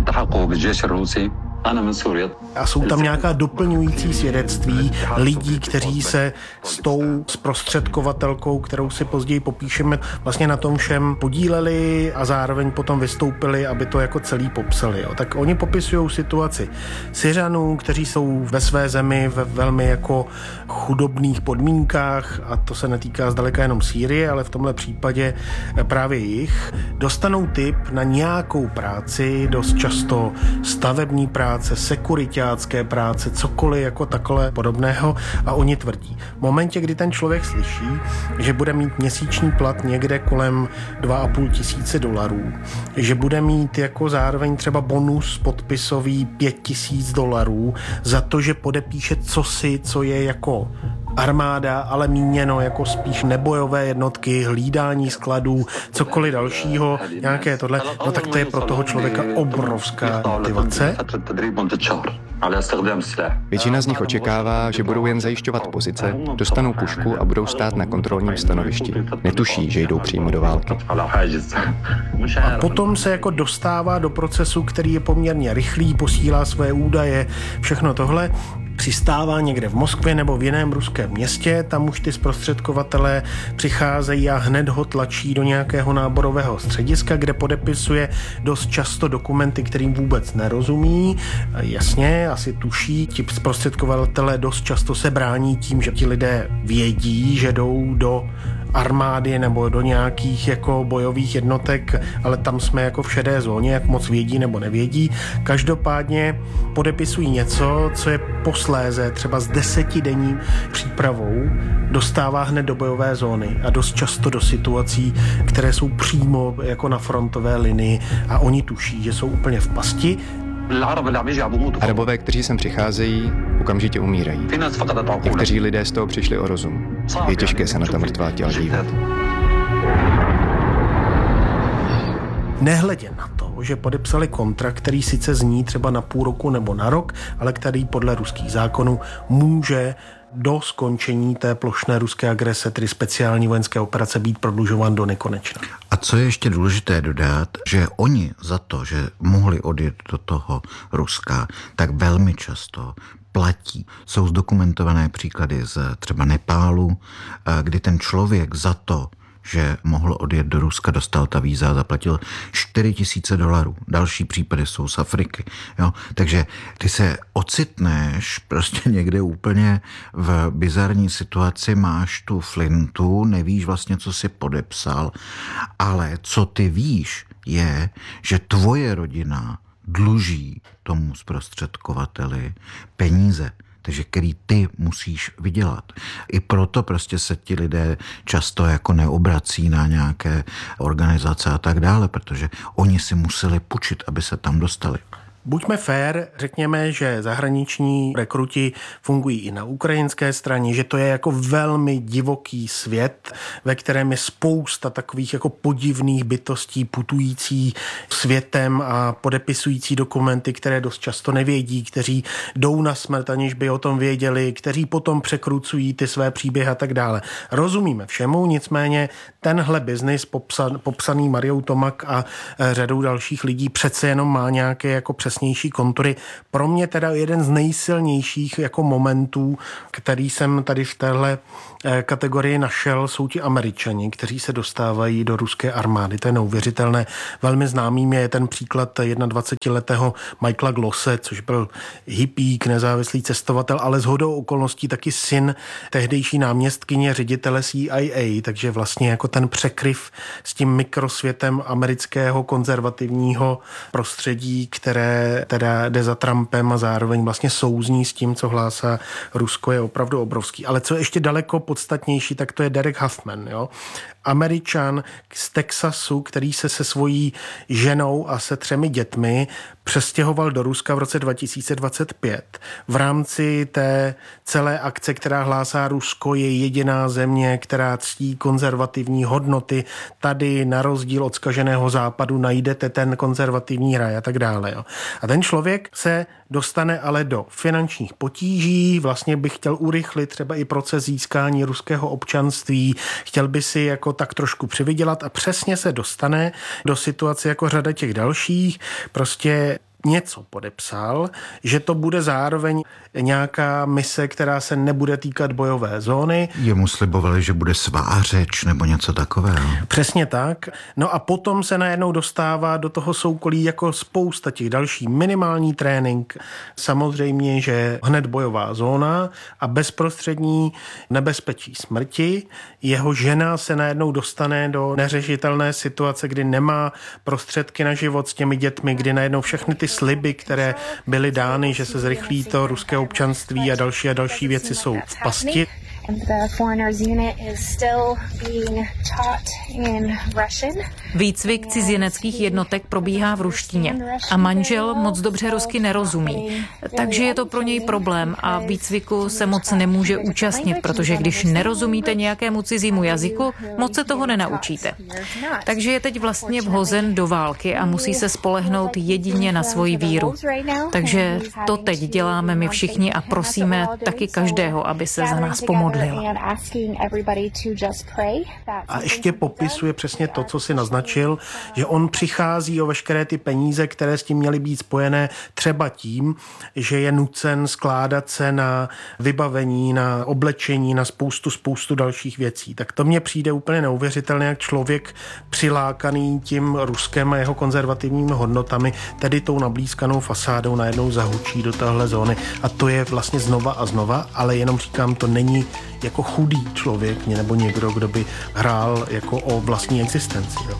A jsou tam nějaká doplňující svědectví lidí, kteří se s tou zprostředkovatelkou, kterou si později popíšeme, vlastně na tom všem podíleli a zároveň potom vystoupili, aby to jako celý popsali. Jo. Tak oni popisují situaci Syřanů, kteří jsou ve své zemi ve velmi jako chudobných podmínkách, a to se netýká zdaleka jenom Sýrie, ale v tomhle případě právě jich. Dostanou tip na nějakou práci, dost často stavební práce, sekuritácké práce, cokoliv jako takové podobného, a oni tvrdí. V momentě, kdy ten člověk slyší, že bude mít měsíční plat někde kolem dva a půl tisíce dolarů, že bude mít jako zároveň třeba bonus podpisový pět tisíc dolarů za to, že podepíše cosi, co je jako armáda, ale míněno jako spíš nebojové jednotky, hlídání skladů, cokoliv dalšího, nějaké tohle, no tak to je pro toho člověka obrovská motivace. Většina z nich očekává, že budou jen zajišťovat pozice, dostanou pušku a budou stát na kontrolním stanovišti. Netuší, že jdou přímo do války. A potom se jako dostává do procesu, který je poměrně rychlý, posílá své údaje, všechno tohle. Přistává někde v Moskvě nebo v jiném ruském městě, tam už ty zprostředkovatelé přicházejí a hned ho tlačí do nějakého náborového střediska, kde podepisuje dost často dokumenty, kterým vůbec nerozumí. Jasně, asi tuší, ti zprostředkovatelé dost často se brání tím, že ti lidé vědí, že jdou do armády nebo do nějakých jako bojových jednotek, ale tam jsme jako v šedé zóně, jak moc vědí nebo nevědí. Každopádně podepisují něco, co je posléze třeba s desetidenní přípravou dostává hned do bojové zóny a dost často do situací, které jsou přímo jako na frontové linii, a oni tuší, že jsou úplně v pasti. Arabové, kteří sem přicházejí, okamžitě umírají. Někteří lidé z toho přišli o rozum. Je těžké se na ta mrtvá těla dívat. Nehledě na to, že podepsali kontrakt, který sice zní třeba na půl roku nebo na rok, ale který podle ruských zákonů může do skončení té plošné ruské agrese, tedy speciální vojenské operace, být prodlužován do nekonečna. A co je ještě důležité dodat, že oni za to, že mohli odjet do toho Ruska, tak velmi často platí. Jsou zdokumentované příklady z třeba Nepálu, kdy ten člověk za to, že mohl odjet do Ruska, dostal ta víza a zaplatil čtyři tisíce dolarů. Další případy jsou z Afriky. Jo? Takže ty se ocitneš prostě někde úplně v bizarní situaci, máš tu flintu, nevíš vlastně, co jsi podepsal, ale co ty víš, je, že tvoje rodina dluží tomu zprostředkovateli peníze. takže který ty musíš vydělat. I proto prostě se ti lidé často jako neobrací na nějaké organizace a tak dále, protože oni si museli půjčit, aby se tam dostali. Buďme fair, řekněme, že zahraniční rekruti fungují i na ukrajinské straně, že to je jako velmi divoký svět, ve kterém je spousta takových jako podivných bytostí putující světem a podepisující dokumenty, které dost často nevědí, kteří jdou na smrt, aniž by o tom věděli, kteří potom překrucují ty své příběhy a tak dále. Rozumíme všemu, nicméně tenhle biznis popsan, popsaný Mariou Tomak a řadou dalších lidí přece jenom má nějaké jako přes kontury. Pro mě teda jeden z nejsilnějších jako momentů, který jsem tady v téhle kategorii našel, jsou ti Američani, kteří se dostávají do ruské armády. To je neuvěřitelné. Velmi známým je ten příklad dvacetiletého Michaela Glosse, což byl hippík, nezávislý cestovatel, ale shodou okolností taky syn tehdejší náměstkyně ředitele C I A, takže vlastně jako ten překryv s tím mikrosvětem amerického konzervativního prostředí, které teda jde za Trumpem a zároveň vlastně souzní s tím, co hlásá Rusko, je opravdu obrovský. Ale co je ještě daleko podstatnější, tak to je Derek Huffman, jo? Američan z Texasu, který se se svojí ženou a se třemi dětmi přestěhoval do Ruska v roce dva tisíce dvacet pět. V rámci té celé akce, která hlásá Rusko, je jediná země, která ctí konzervativní hodnoty. Tady na rozdíl od zkaženého západu najdete ten konzervativní raj a tak dále. Jo. A ten člověk se dostane ale do finančních potíží, vlastně by chtěl urychlit třeba i proces získání ruského občanství, chtěl by si jako tak trošku přivydělat a přesně se dostane do situace jako řada těch dalších, prostě něco podepsal, že to bude zároveň nějaká mise, která se nebude týkat bojové zóny. Jemu slibovali, že bude svářeč nebo něco takového. Přesně tak. No a potom se najednou dostává do toho soukolí jako spousta těch další, minimální trénink. Samozřejmě, že hned bojová zóna a bezprostřední nebezpečí smrti. Jeho žena se najednou dostane do neřešitelné situace, kdy nemá prostředky na život s těmi dětmi, kdy najednou všechny ty sliby, které byly dány, že se zrychlí to ruské občanství a další a další věci jsou v pasti. Výcvik cizineckých jednotek probíhá v ruštině a manžel moc dobře rusky nerozumí, takže je to pro něj problém a výcviku se moc nemůže účastnit, protože když nerozumíte nějakému cizímu jazyku, moc se toho nenaučíte. Takže je teď vlastně vhozen do války a musí se spolehnout jedině na svoji víru. Takže to teď děláme my všichni a prosíme taky každého, aby se za nás pomodlil. A ještě popisuje přesně to, co si naznačil, že on přichází o veškeré ty peníze, které s tím měly být spojené třeba tím, že je nucen skládat se na vybavení, na oblečení, na spoustu, spoustu dalších věcí. Tak to mně přijde úplně neuvěřitelné, jak člověk přilákaný tím Ruskem a jeho konzervativními hodnotami, tedy tou nablízkanou fasádou najednou zahučí do téhle zóny. A to je vlastně znova a znova, ale jenom říkám, to není jako chudý člověk nebo někdo, kdo by hrál jako o vlastní existenci. Jo.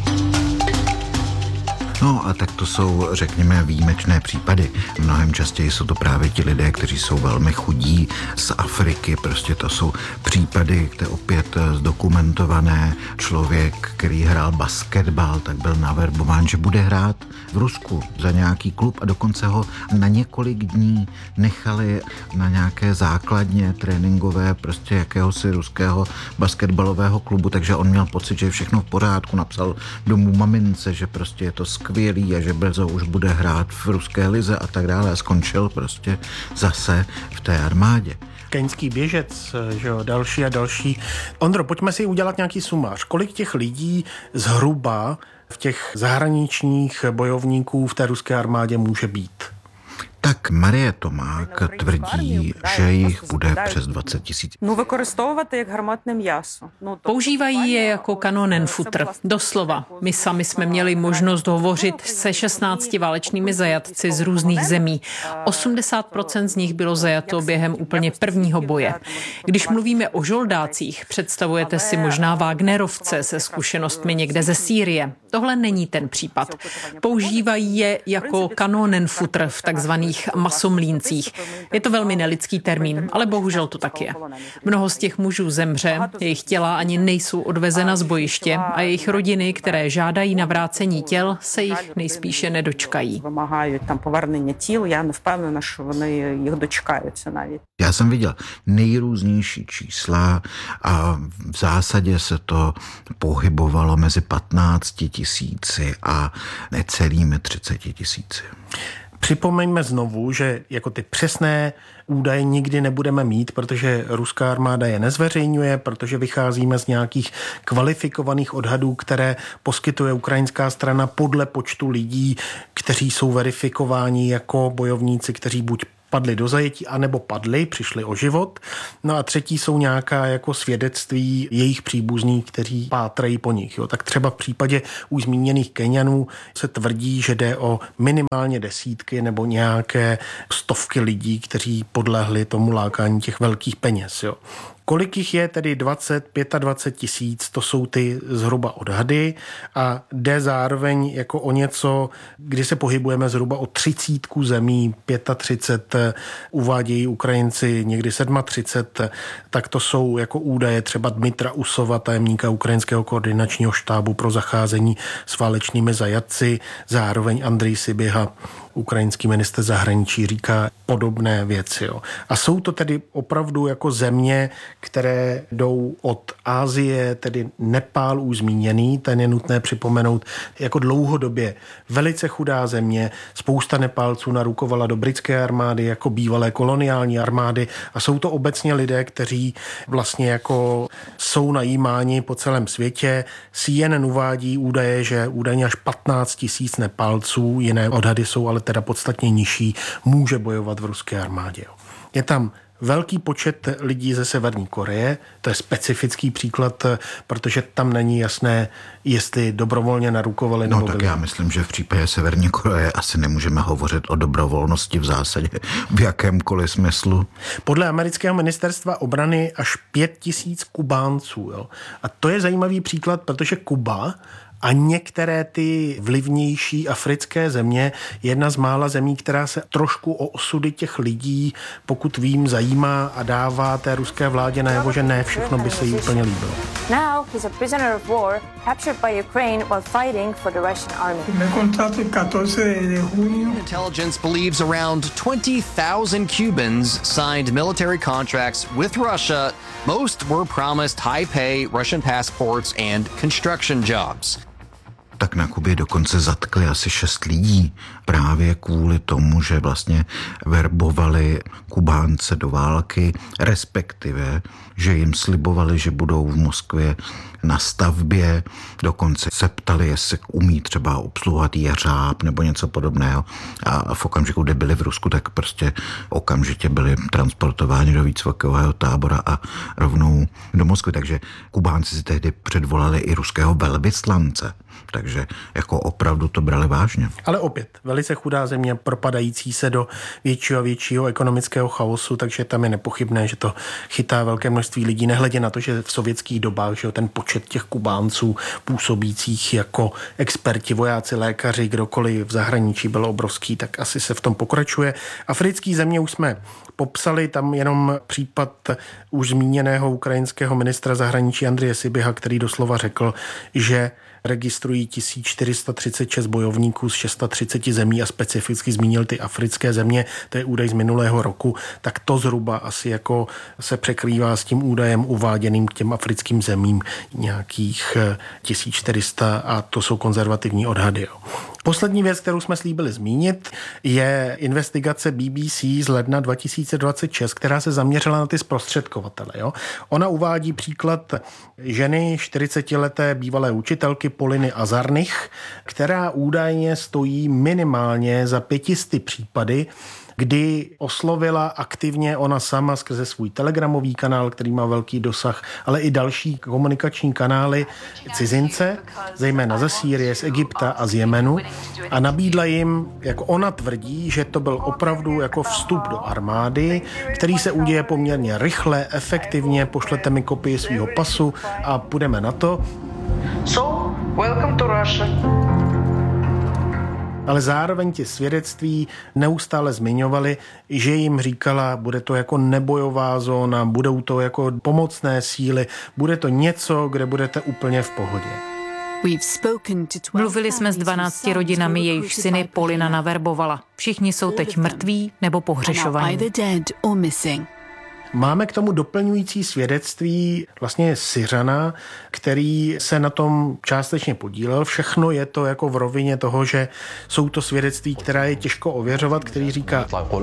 No a tak to jsou, řekněme, výjimečné případy. Mnohem častěji jsou to právě ti lidé, kteří jsou velmi chudí z Afriky. Prostě to jsou případy, které opět zdokumentované. Člověk, který hrál basketbal, tak byl naverbován, že bude hrát v Rusku za nějaký klub a dokonce ho na několik dní nechali na nějaké základně tréninkové prostě jakéhosi ruského basketbalového klubu, takže on měl pocit, že je všechno v pořádku, napsal domů mamince, že prostě je to skvělý a že brzo už bude hrát v ruské lize a tak dále a skončil prostě zase v té armádě. Keňský běžec, že jo, další a další. Ondro, pojďme si udělat nějaký sumář. Kolik těch lidí zhruba v těch zahraničních bojovníků v té ruské armádě může být? Tak Marie Tomák tvrdí, že jich bude přes dvacet tisíc. Používají je jako kanonenfutr. Doslova. My sami jsme měli možnost hovořit se šestnácti válečnými zajatci z různých zemí. osmdesát procent z nich bylo zajato během úplně prvního boje. Když mluvíme o žoldácích, představujete si možná Wagnerovce se zkušenostmi někde ze Sýrie. Tohle není ten případ. Používají je jako kanonenfutr v takzvaných takzvaných masomlíncích. Je to velmi nelidský termín, ale bohužel to tak je. Mnoho z těch mužů zemře, jejich těla ani nejsou odvezena z bojiště a jejich rodiny, které žádají navrácení těl, se jich nejspíše nedočkají. Já jsem viděl nejrůznější čísla a v zásadě se to pohybovalo mezi patnácti tisíci a necelými třiceti tisíci. Připomeňme znovu, že jako ty přesné údaje nikdy nebudeme mít, protože ruská armáda je nezveřejňuje, protože vycházíme z nějakých kvalifikovaných odhadů, které poskytuje ukrajinská strana podle počtu lidí, kteří jsou verifikováni jako bojovníci, kteří buď padli do zajetí, anebo padli, přišli o život. No a třetí jsou nějaká jako svědectví jejich příbuzných, kteří pátrají po nich. Jo. Tak třeba v případě už zmíněných Keňanů se tvrdí, že jde o minimálně desítky nebo nějaké stovky lidí, kteří podlehli tomu lákání těch velkých peněz. Jo. Kolik jich je tedy dvacet, dvacet pět tisíc, to jsou ty zhruba odhady a jde zároveň jako o něco, kdy se pohybujeme zhruba o třicítku zemí, třicet pět, uvádějí Ukrajinci někdy třicet sedm, tak to jsou jako údaje třeba Dmitra Usova, tajemníka Ukrajinského koordinačního štábu pro zacházení s válečnými zajatci, zároveň Andrej Siběha, ukrajinský ministr zahraničí, říká podobné věci. Jo. A jsou to tedy opravdu jako země, které jdou od Asie, tedy Nepál už zmíněný, ten je nutné připomenout jako dlouhodobě velice chudá země. Spousta Nepálců narukovala do britské armády jako bývalé koloniální armády a jsou to obecně lidé, kteří vlastně jako jsou najímáni po celém světě. C N N uvádí údaje, že údajně až patnáct tisíc Nepálců, jiné odhady jsou ale teda podstatně nižší, může bojovat v ruské armádě. Je tam velký počet lidí ze Severní Koreje, to je specifický příklad, protože tam není jasné, jestli dobrovolně narukovali nebo No tak byli. Já myslím, že v případě Severní Koreje asi nemůžeme hovořit o dobrovolnosti v zásadě v jakémkoliv smyslu. Podle amerického ministerstva obrany až pět tisíc Kubánců. Jo. A to je zajímavý příklad, protože Kuba a některé ty vlivnější africké země, jedna z mála zemí, která se trošku o osudy těch lidí, pokud vím, zajímá a dává té ruské vládě najevo, že ne všechno by se jí úplně líbilo. Now he's a prisoner of war captured by Ukraine while fighting for the Russian army. Intelligence believes around twenty thousand Cubans signed military contracts with Russia. Most were promised high-pay Russian passports and construction jobs. Tak na Kubě dokonce zatkli asi šest lidí právě kvůli tomu, že vlastně verbovali Kubánce do války, respektive, že jim slibovali, že budou v Moskvě na stavbě, dokonce se ptali, jestli umí třeba obsluhovat jeřáb nebo něco podobného a v okamžiku, kdy byli v Rusku, tak prostě okamžitě byli transportováni do výcvikového tábora a rovnou do Moskvy, takže Kubánci si tehdy předvolali i ruského velvyslance. Takže jako opravdu to brali vážně. Ale opět, velice chudá země, propadající se do většího a většího ekonomického chaosu, takže tam je nepochybné, že to chytá velké množství lidí, nehledě na to, že v sovětských dobách, že ten počet těch Kubánců působících jako experti, vojáci, lékaři, kdokoliv v zahraničí byl obrovský, tak asi se v tom pokračuje. Africký země už jsme popsali, tam jenom případ už zmíněného ukrajinského ministra zahraničí Andreje Siběha, který doslova řekl, že registrují tisíc čtyři sta třicet šest bojovníků z třicet šest zemí a specificky zmínil ty africké země, to je údaj z minulého roku, tak to zhruba asi jako se překrývá s tím údajem uváděným k těm africkým zemím nějakých tisíc čtyři sta a to jsou konzervativní odhady. Jo. Poslední věc, kterou jsme slíbili zmínit, je investigace B B C z ledna dva tisíce dvacet šest, která se zaměřila na ty zprostředkovatele. Jo. Ona uvádí příklad ženy čtyřicetileté bývalé učitelky Poliny Azarnych, která údajně stojí minimálně za pětisty případy, kdy oslovila aktivně ona sama skrze svůj telegramový kanál, který má velký dosah, ale i další komunikační kanály cizince, zejména ze Sýrie, z Egypta a z Jemenu a nabídla jim, jako ona tvrdí, že to byl opravdu jako vstup do armády, který se uděje poměrně rychle, efektivně, pošlete mi kopii svého pasu a půjdeme na to. So, welcome to Russia. Ale zároveň ti svědectví neustále zmiňovali, že jim říkala, bude to jako nebojová zóna, budou to jako pomocné síly, bude to něco, kde budete úplně v pohodě. Mluvili jsme s dvanácti rodinami, jejich syny Polina naverbovala. Všichni jsou teď mrtví nebo pohřešovaní. Máme k tomu doplňující svědectví vlastně Syřana, který se na tom částečně podílel. Všechno je to jako v rovině toho, že jsou to svědectví, která je těžko ověřovat, který říká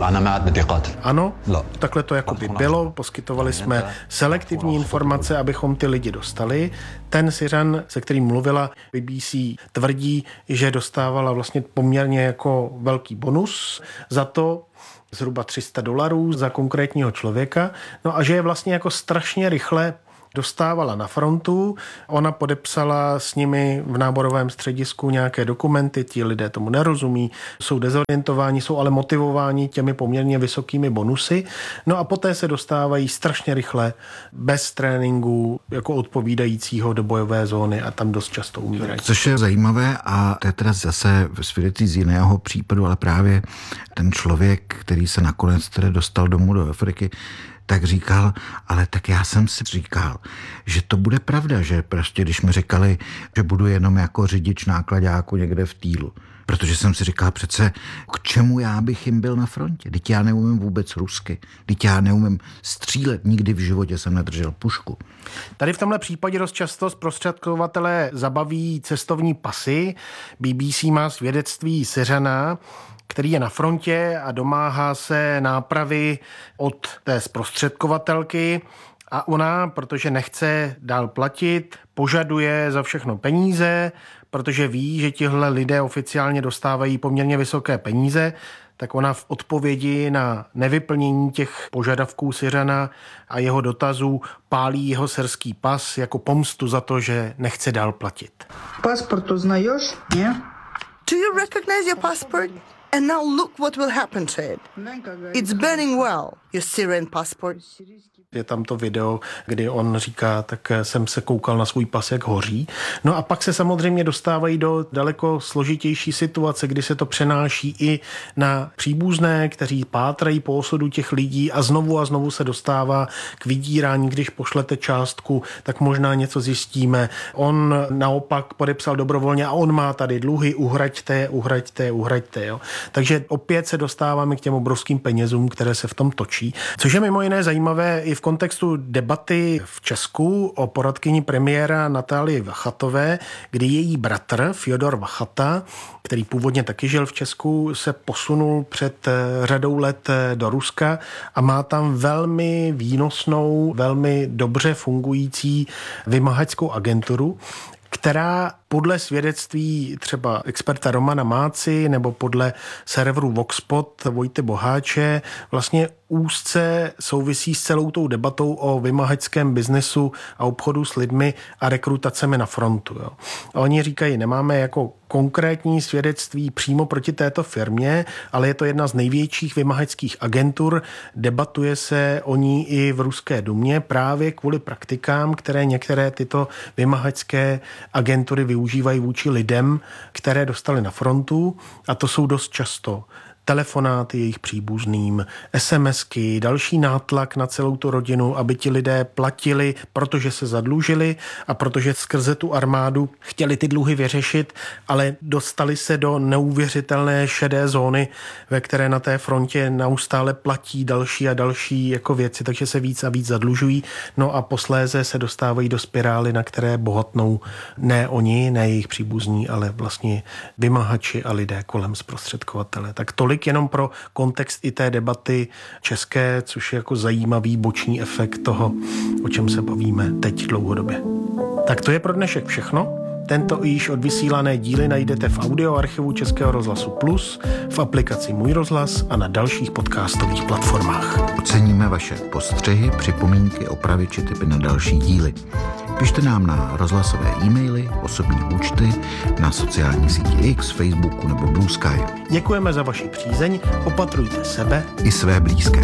ano, takhle to jako by bylo, poskytovali jsme selektivní informace, abychom ty lidi dostali. Ten Syřan, se kterým mluvila B B C, tvrdí, že dostávala vlastně poměrně jako velký bonus za to, zhruba tři sta dolarů za konkrétního člověka, no a že je vlastně jako strašně rychle dostávala na frontu. Ona podepsala s nimi v náborovém středisku nějaké dokumenty, ti lidé tomu nerozumí, jsou dezorientováni, jsou ale motivováni těmi poměrně vysokými bonusy. No a poté se dostávají strašně rychle, bez tréninku, jako odpovídajícího do bojové zóny a tam dost často umírají. Což je zajímavé a to je teda zase svědectví z jiného případu, ale právě ten člověk, který se nakonec tedy dostal domů do Afriky, tak říkal, ale tak já jsem si říkal, že to bude pravda, že prostě když mi říkali, že budu jenom jako řidič nákladáku někde v týlu. Protože jsem si říkal přece, k čemu já bych jim byl na frontě? Vždyť já neumím vůbec rusky, vždyť já neumím střílet, nikdy v životě jsem nedržel pušku. Tady v tomhle případě dost často zprostředkovatelé zabaví cestovní pasy. B B C má svědectví Syřana, který je na frontě a domáhá se nápravy od té zprostředkovatelky a ona, protože nechce dál platit, požaduje za všechno peníze, protože ví, že tihle lidé oficiálně dostávají poměrně vysoké peníze, tak ona v odpovědi na nevyplnění těch požadavků Syřana a jeho dotazů pálí jeho syrský pas jako pomstu za to, že nechce dál platit. Passport uznáš? Ne? Do you recognize your passport? And now look what will happen to it. It's burning well, your Syrian passport. Je tam to video, kdy on říká, tak jsem se koukal na svůj pas, jak hoří. No a pak se samozřejmě dostávají do daleko složitější situace, kdy se to přenáší i na příbuzné, kteří pátrají po osudu těch lidí a znovu a znovu se dostává k vydírání, když pošlete částku, tak možná něco zjistíme. On naopak podepsal dobrovolně a on má tady dluhy, uhraďte, uhraďte, uhraďte. Jo. Takže opět se dostáváme k těm obrovským penězům, které se v tom točí. Což je mimo jiné zajímavé i v kontextu debaty v Česku o poradkyni premiéra Natálii Vachatové, kdy její bratr Fjodor Vachata, který původně taky žil v Česku, se posunul před řadou let do Ruska a má tam velmi výnosnou, velmi dobře fungující vymahačskou agenturu, která podle svědectví třeba experta Romana Máci nebo podle serveru Voxpot Vojty Boháče vlastně úzce souvisí s celou tou debatou o vymahačském biznesu a obchodu s lidmi a rekrutacemi na frontu. Jo. A oni říkají, nemáme jako konkrétní svědectví přímo proti této firmě, ale je to jedna z největších vymahačských agentur. Debatuje se o ní i v Ruské dumě právě kvůli praktikám, které některé tyto vymahačské agentury využívají vůči lidem, které dostali na frontu, a to jsou dost často telefonáty jejich příbuzným, SMSky, další nátlak na celou tu rodinu, aby ti lidé platili, protože se zadlužili a protože skrze tu armádu chtěli ty dluhy vyřešit, ale dostali se do neuvěřitelné šedé zóny, ve které na té frontě neustále platí další a další jako věci, takže se víc a víc zadlužují. No a posléze se dostávají do spirály, na které bohatnou ne oni, ne jejich příbuzní, ale vlastně vymahači a lidé kolem zprostředkovatele. Tak tolik jenom pro kontext i té debaty české, což je jako zajímavý boční efekt toho, o čem se bavíme teď dlouhodobě. Tak to je pro dnešek všechno. Tento i již odvysílané díly najdete v audioarchivu Českého rozhlasu Plus, v aplikaci Můj rozhlas a na dalších podcastových platformách. Oceníme vaše postřehy, připomínky, opravy či tipy na další díly. Pište nám na rozhlasové e-maily, osobní účty, na sociální síti X, Facebooku nebo Blue Sky. Děkujeme za vaši přízeň, opatrujte sebe i své blízké.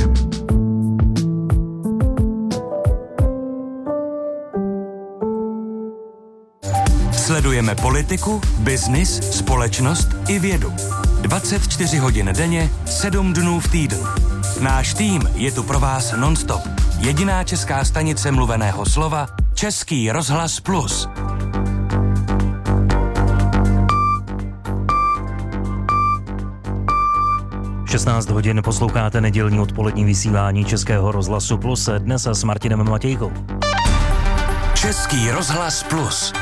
Sledujeme politiku, biznis, společnost i vědu. dvacet čtyři hodin denně, sedm dnů v týdnu. Náš tým je tu pro vás non-stop. Jediná česká stanice mluveného slova Český rozhlas Plus. šestnáct hodin posloucháte nedělní odpolední vysílání Českého rozhlasu Plus dnes s Martinem Matějkou. Český rozhlas Plus.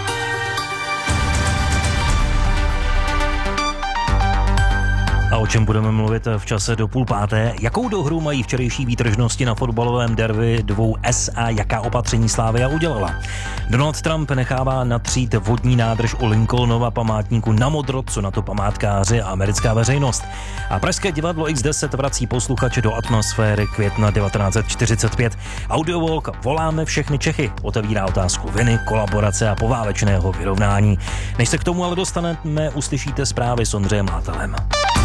A o čem budeme mluvit v čase do půl páté? Jakou dohru mají včerejší výtržnosti na fotbalovém derby dvou S a jaká opatření Slavia udělala? Donald Trump nechává natřít vodní nádrž u Lincolnova památníku na modro, co na to památkáři a americká veřejnost. A pražské divadlo X deset vrací posluchače do atmosféry května devatenáct set čtyřicet pět. Audiowalk Voláme všechny Čechy otevírá otázku viny, kolaborace a poválečného vyrovnání. Než se k tomu ale dostaneme, uslyšíte zprávy s Ondřejem Mátelem.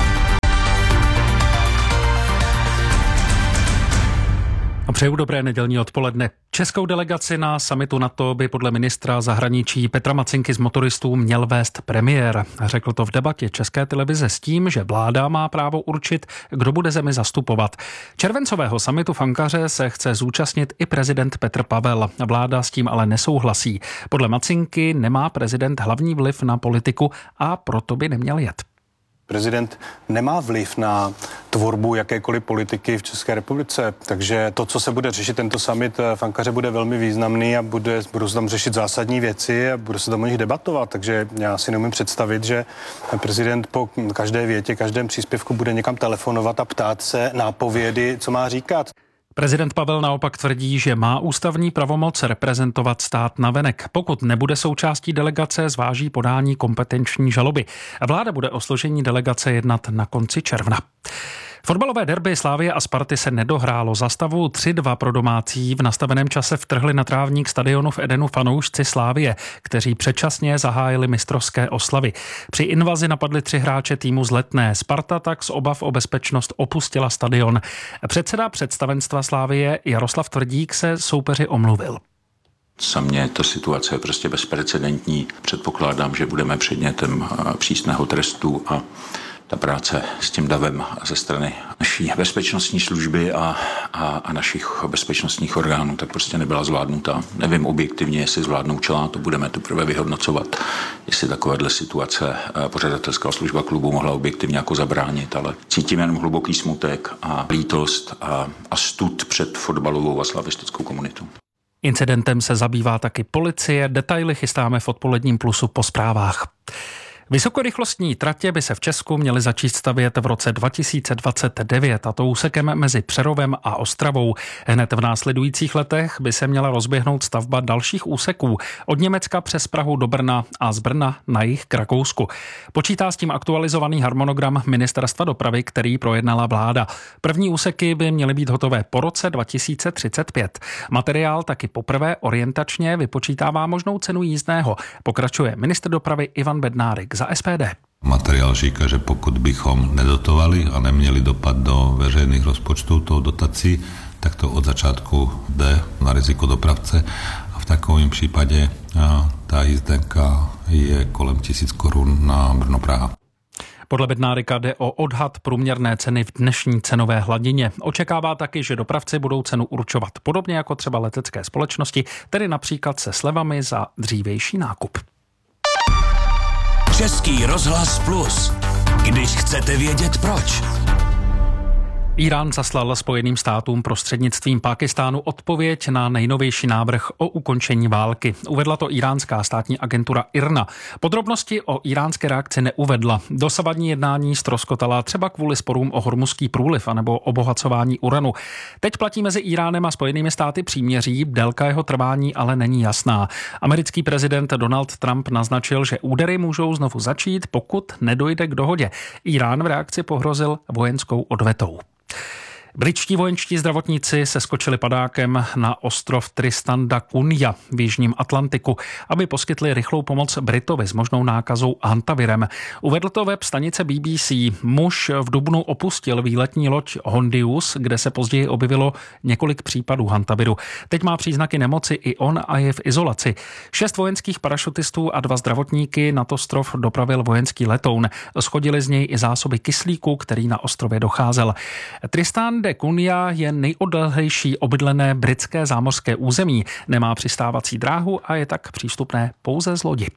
Přeju dobré nedělní odpoledne. Českou delegaci na summitu NATO by podle ministra zahraničí Petra Macinky z Motoristů měl vést premiér. Řekl to v debatě České televize s tím, že vláda má právo určit, kdo bude zemi zastupovat. Červencového summitu v Ankaře se chce zúčastnit i prezident Petr Pavel. Vláda s tím ale nesouhlasí. Podle Macinky nemá prezident hlavní vliv na politiku a proto by neměl jet. Prezident nemá vliv na tvorbu jakékoliv politiky v České republice, takže to, co se bude řešit tento summit v Ankaře, bude velmi významný a bude, budou se tam řešit zásadní věci a bude se tam o nich debatovat, takže já si neumím představit, že prezident po každé větě, každém příspěvku bude někam telefonovat a ptát se nápovědy, co má říkat. Prezident Pavel naopak tvrdí, že má ústavní pravomoc reprezentovat stát navenek. Pokud nebude součástí delegace, zváží podání kompetenční žaloby. Vláda bude o složení delegace jednat na konci června. Fotbalové derby Slavie a Sparty se nedohrálo. Za stavu tři dva pro domácí v nastaveném čase vtrhli na trávník stadionu v Edenu fanoušci Slavie, kteří předčasně zahájili mistrovské oslavy. Při invazi napadli tři hráče týmu z Letné. Sparta tak z obav o bezpečnost opustila stadion. Předseda představenstva Slavie Jaroslav Tvrdík se soupeři omluvil. Za mě ta situace je prostě bezprecedentní. Předpokládám, že budeme předmětem přísného trestu a ta práce s tím davem ze strany naší bezpečnostní služby a, a, a našich bezpečnostních orgánů tak prostě nebyla zvládnuta. Nevím objektivně, jestli zvládnoučila, to budeme teprve vyhodnocovat, jestli takovéhle situace pořadatelská služba klubu mohla objektivně jako zabránit, ale cítím jen hluboký smutek a lítost a, a stud před fotbalovou a slavistickou komunitou. Incidentem se zabývá taky policie, detaily chystáme v odpoledním Plusu po zprávách. Vysokorychlostní tratě by se v Česku měly začít stavět v roce dva tisíce dvacet devět, a to úsekem mezi Přerovem a Ostravou. Hned v následujících letech by se měla rozběhnout stavba dalších úseků od Německa přes Prahu do Brna a z Brna na jih k Rakousku. Počítá s tím aktualizovaný harmonogram Ministerstva dopravy, který projednala vláda. První úseky by měly být hotové po roce dva tisíce třicet pět. Materiál taky poprvé orientačně vypočítává možnou cenu jízdného. Pokračuje ministr dopravy Ivan Bednárik za S P D. Materiál říká, že pokud bychom nedotovali a neměli dopad do veřejných rozpočtů tou dotací, tak to od začátku jde na riziko dopravce a v takovém případě ta jízdenka je kolem tisíc korun na Brno-Praha. Podle Bednárika jde o odhad průměrné ceny v dnešní cenové hladině. Očekává taky, že dopravci budou cenu určovat podobně jako třeba letecké společnosti, tedy například se slevami za dřívější nákup. Český rozhlas Plus. Když chcete vědět proč. Írán zaslal Spojeným státům prostřednictvím Pákistánu odpověď na nejnovější návrh o ukončení války. Uvedla to iránská státní agentura I R N A. Podrobnosti o iránské reakci neuvedla. Dosavadní jednání ztroskotala třeba kvůli sporům o Hormuzský průliv anebo obohacování uranu. Teď platí mezi Iránem a Spojenými státy příměří, délka jeho trvání ale není jasná. Americký prezident Donald Trump naznačil, že údery můžou znovu začít, pokud nedojde k dohodě. Irán v reakci pohrozil vojenskou odvetou. Britští vojenští zdravotníci se skočili padákem na ostrov Tristan da Cunha v jižním Atlantiku, aby poskytli rychlou pomoc Britovi s možnou nákazou hantavirem. Uvedl to web stanice B B C. Muž v dubnu opustil výletní loď Hondius, kde se později objevilo několik případů hantaviru. Teď má příznaky nemoci i on a je v izolaci. Šest vojenských parašutistů a dva zdravotníky na ostrov dopravil vojenský letoun. Schodili z něj i zásoby kyslíku, který na ostrově docházel. Tristan da Cunha je nejodlehlejší obydlené britské zámořské území, nemá přistávací dráhu a je tak přístupné pouze z lodi.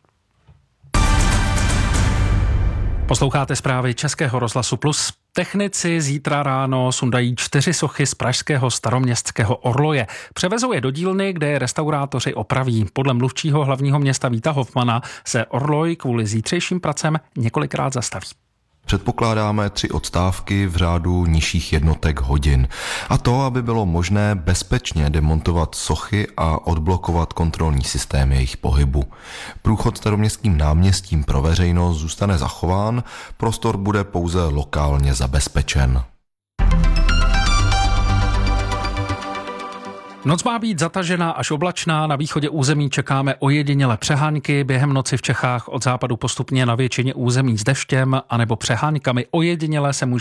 Posloucháte zprávy Českého rozhlasu Plus. Technici zítra ráno sundají čtyři sochy z pražského staroměstského orloje. Převezou je do dílny, kde je restaurátoři opraví. Podle mluvčího hlavního města Víta Hofmana se orloj kvůli zítřejším pracem několikrát zastaví. Předpokládáme tři odstávky v řádu nižších jednotek hodin. A to, aby bylo možné bezpečně demontovat sochy a odblokovat kontrolní systém jejich pohybu. Průchod Staroměstským náměstím pro veřejnost zůstane zachován, prostor bude pouze lokálně zabezpečen. Noc má být zatažená až oblačná, na východě území čekáme ojedinělé přehánky, během noci v Čechách od západu postupně na většině území s deštěm anebo přehánkami, ojedinělé se může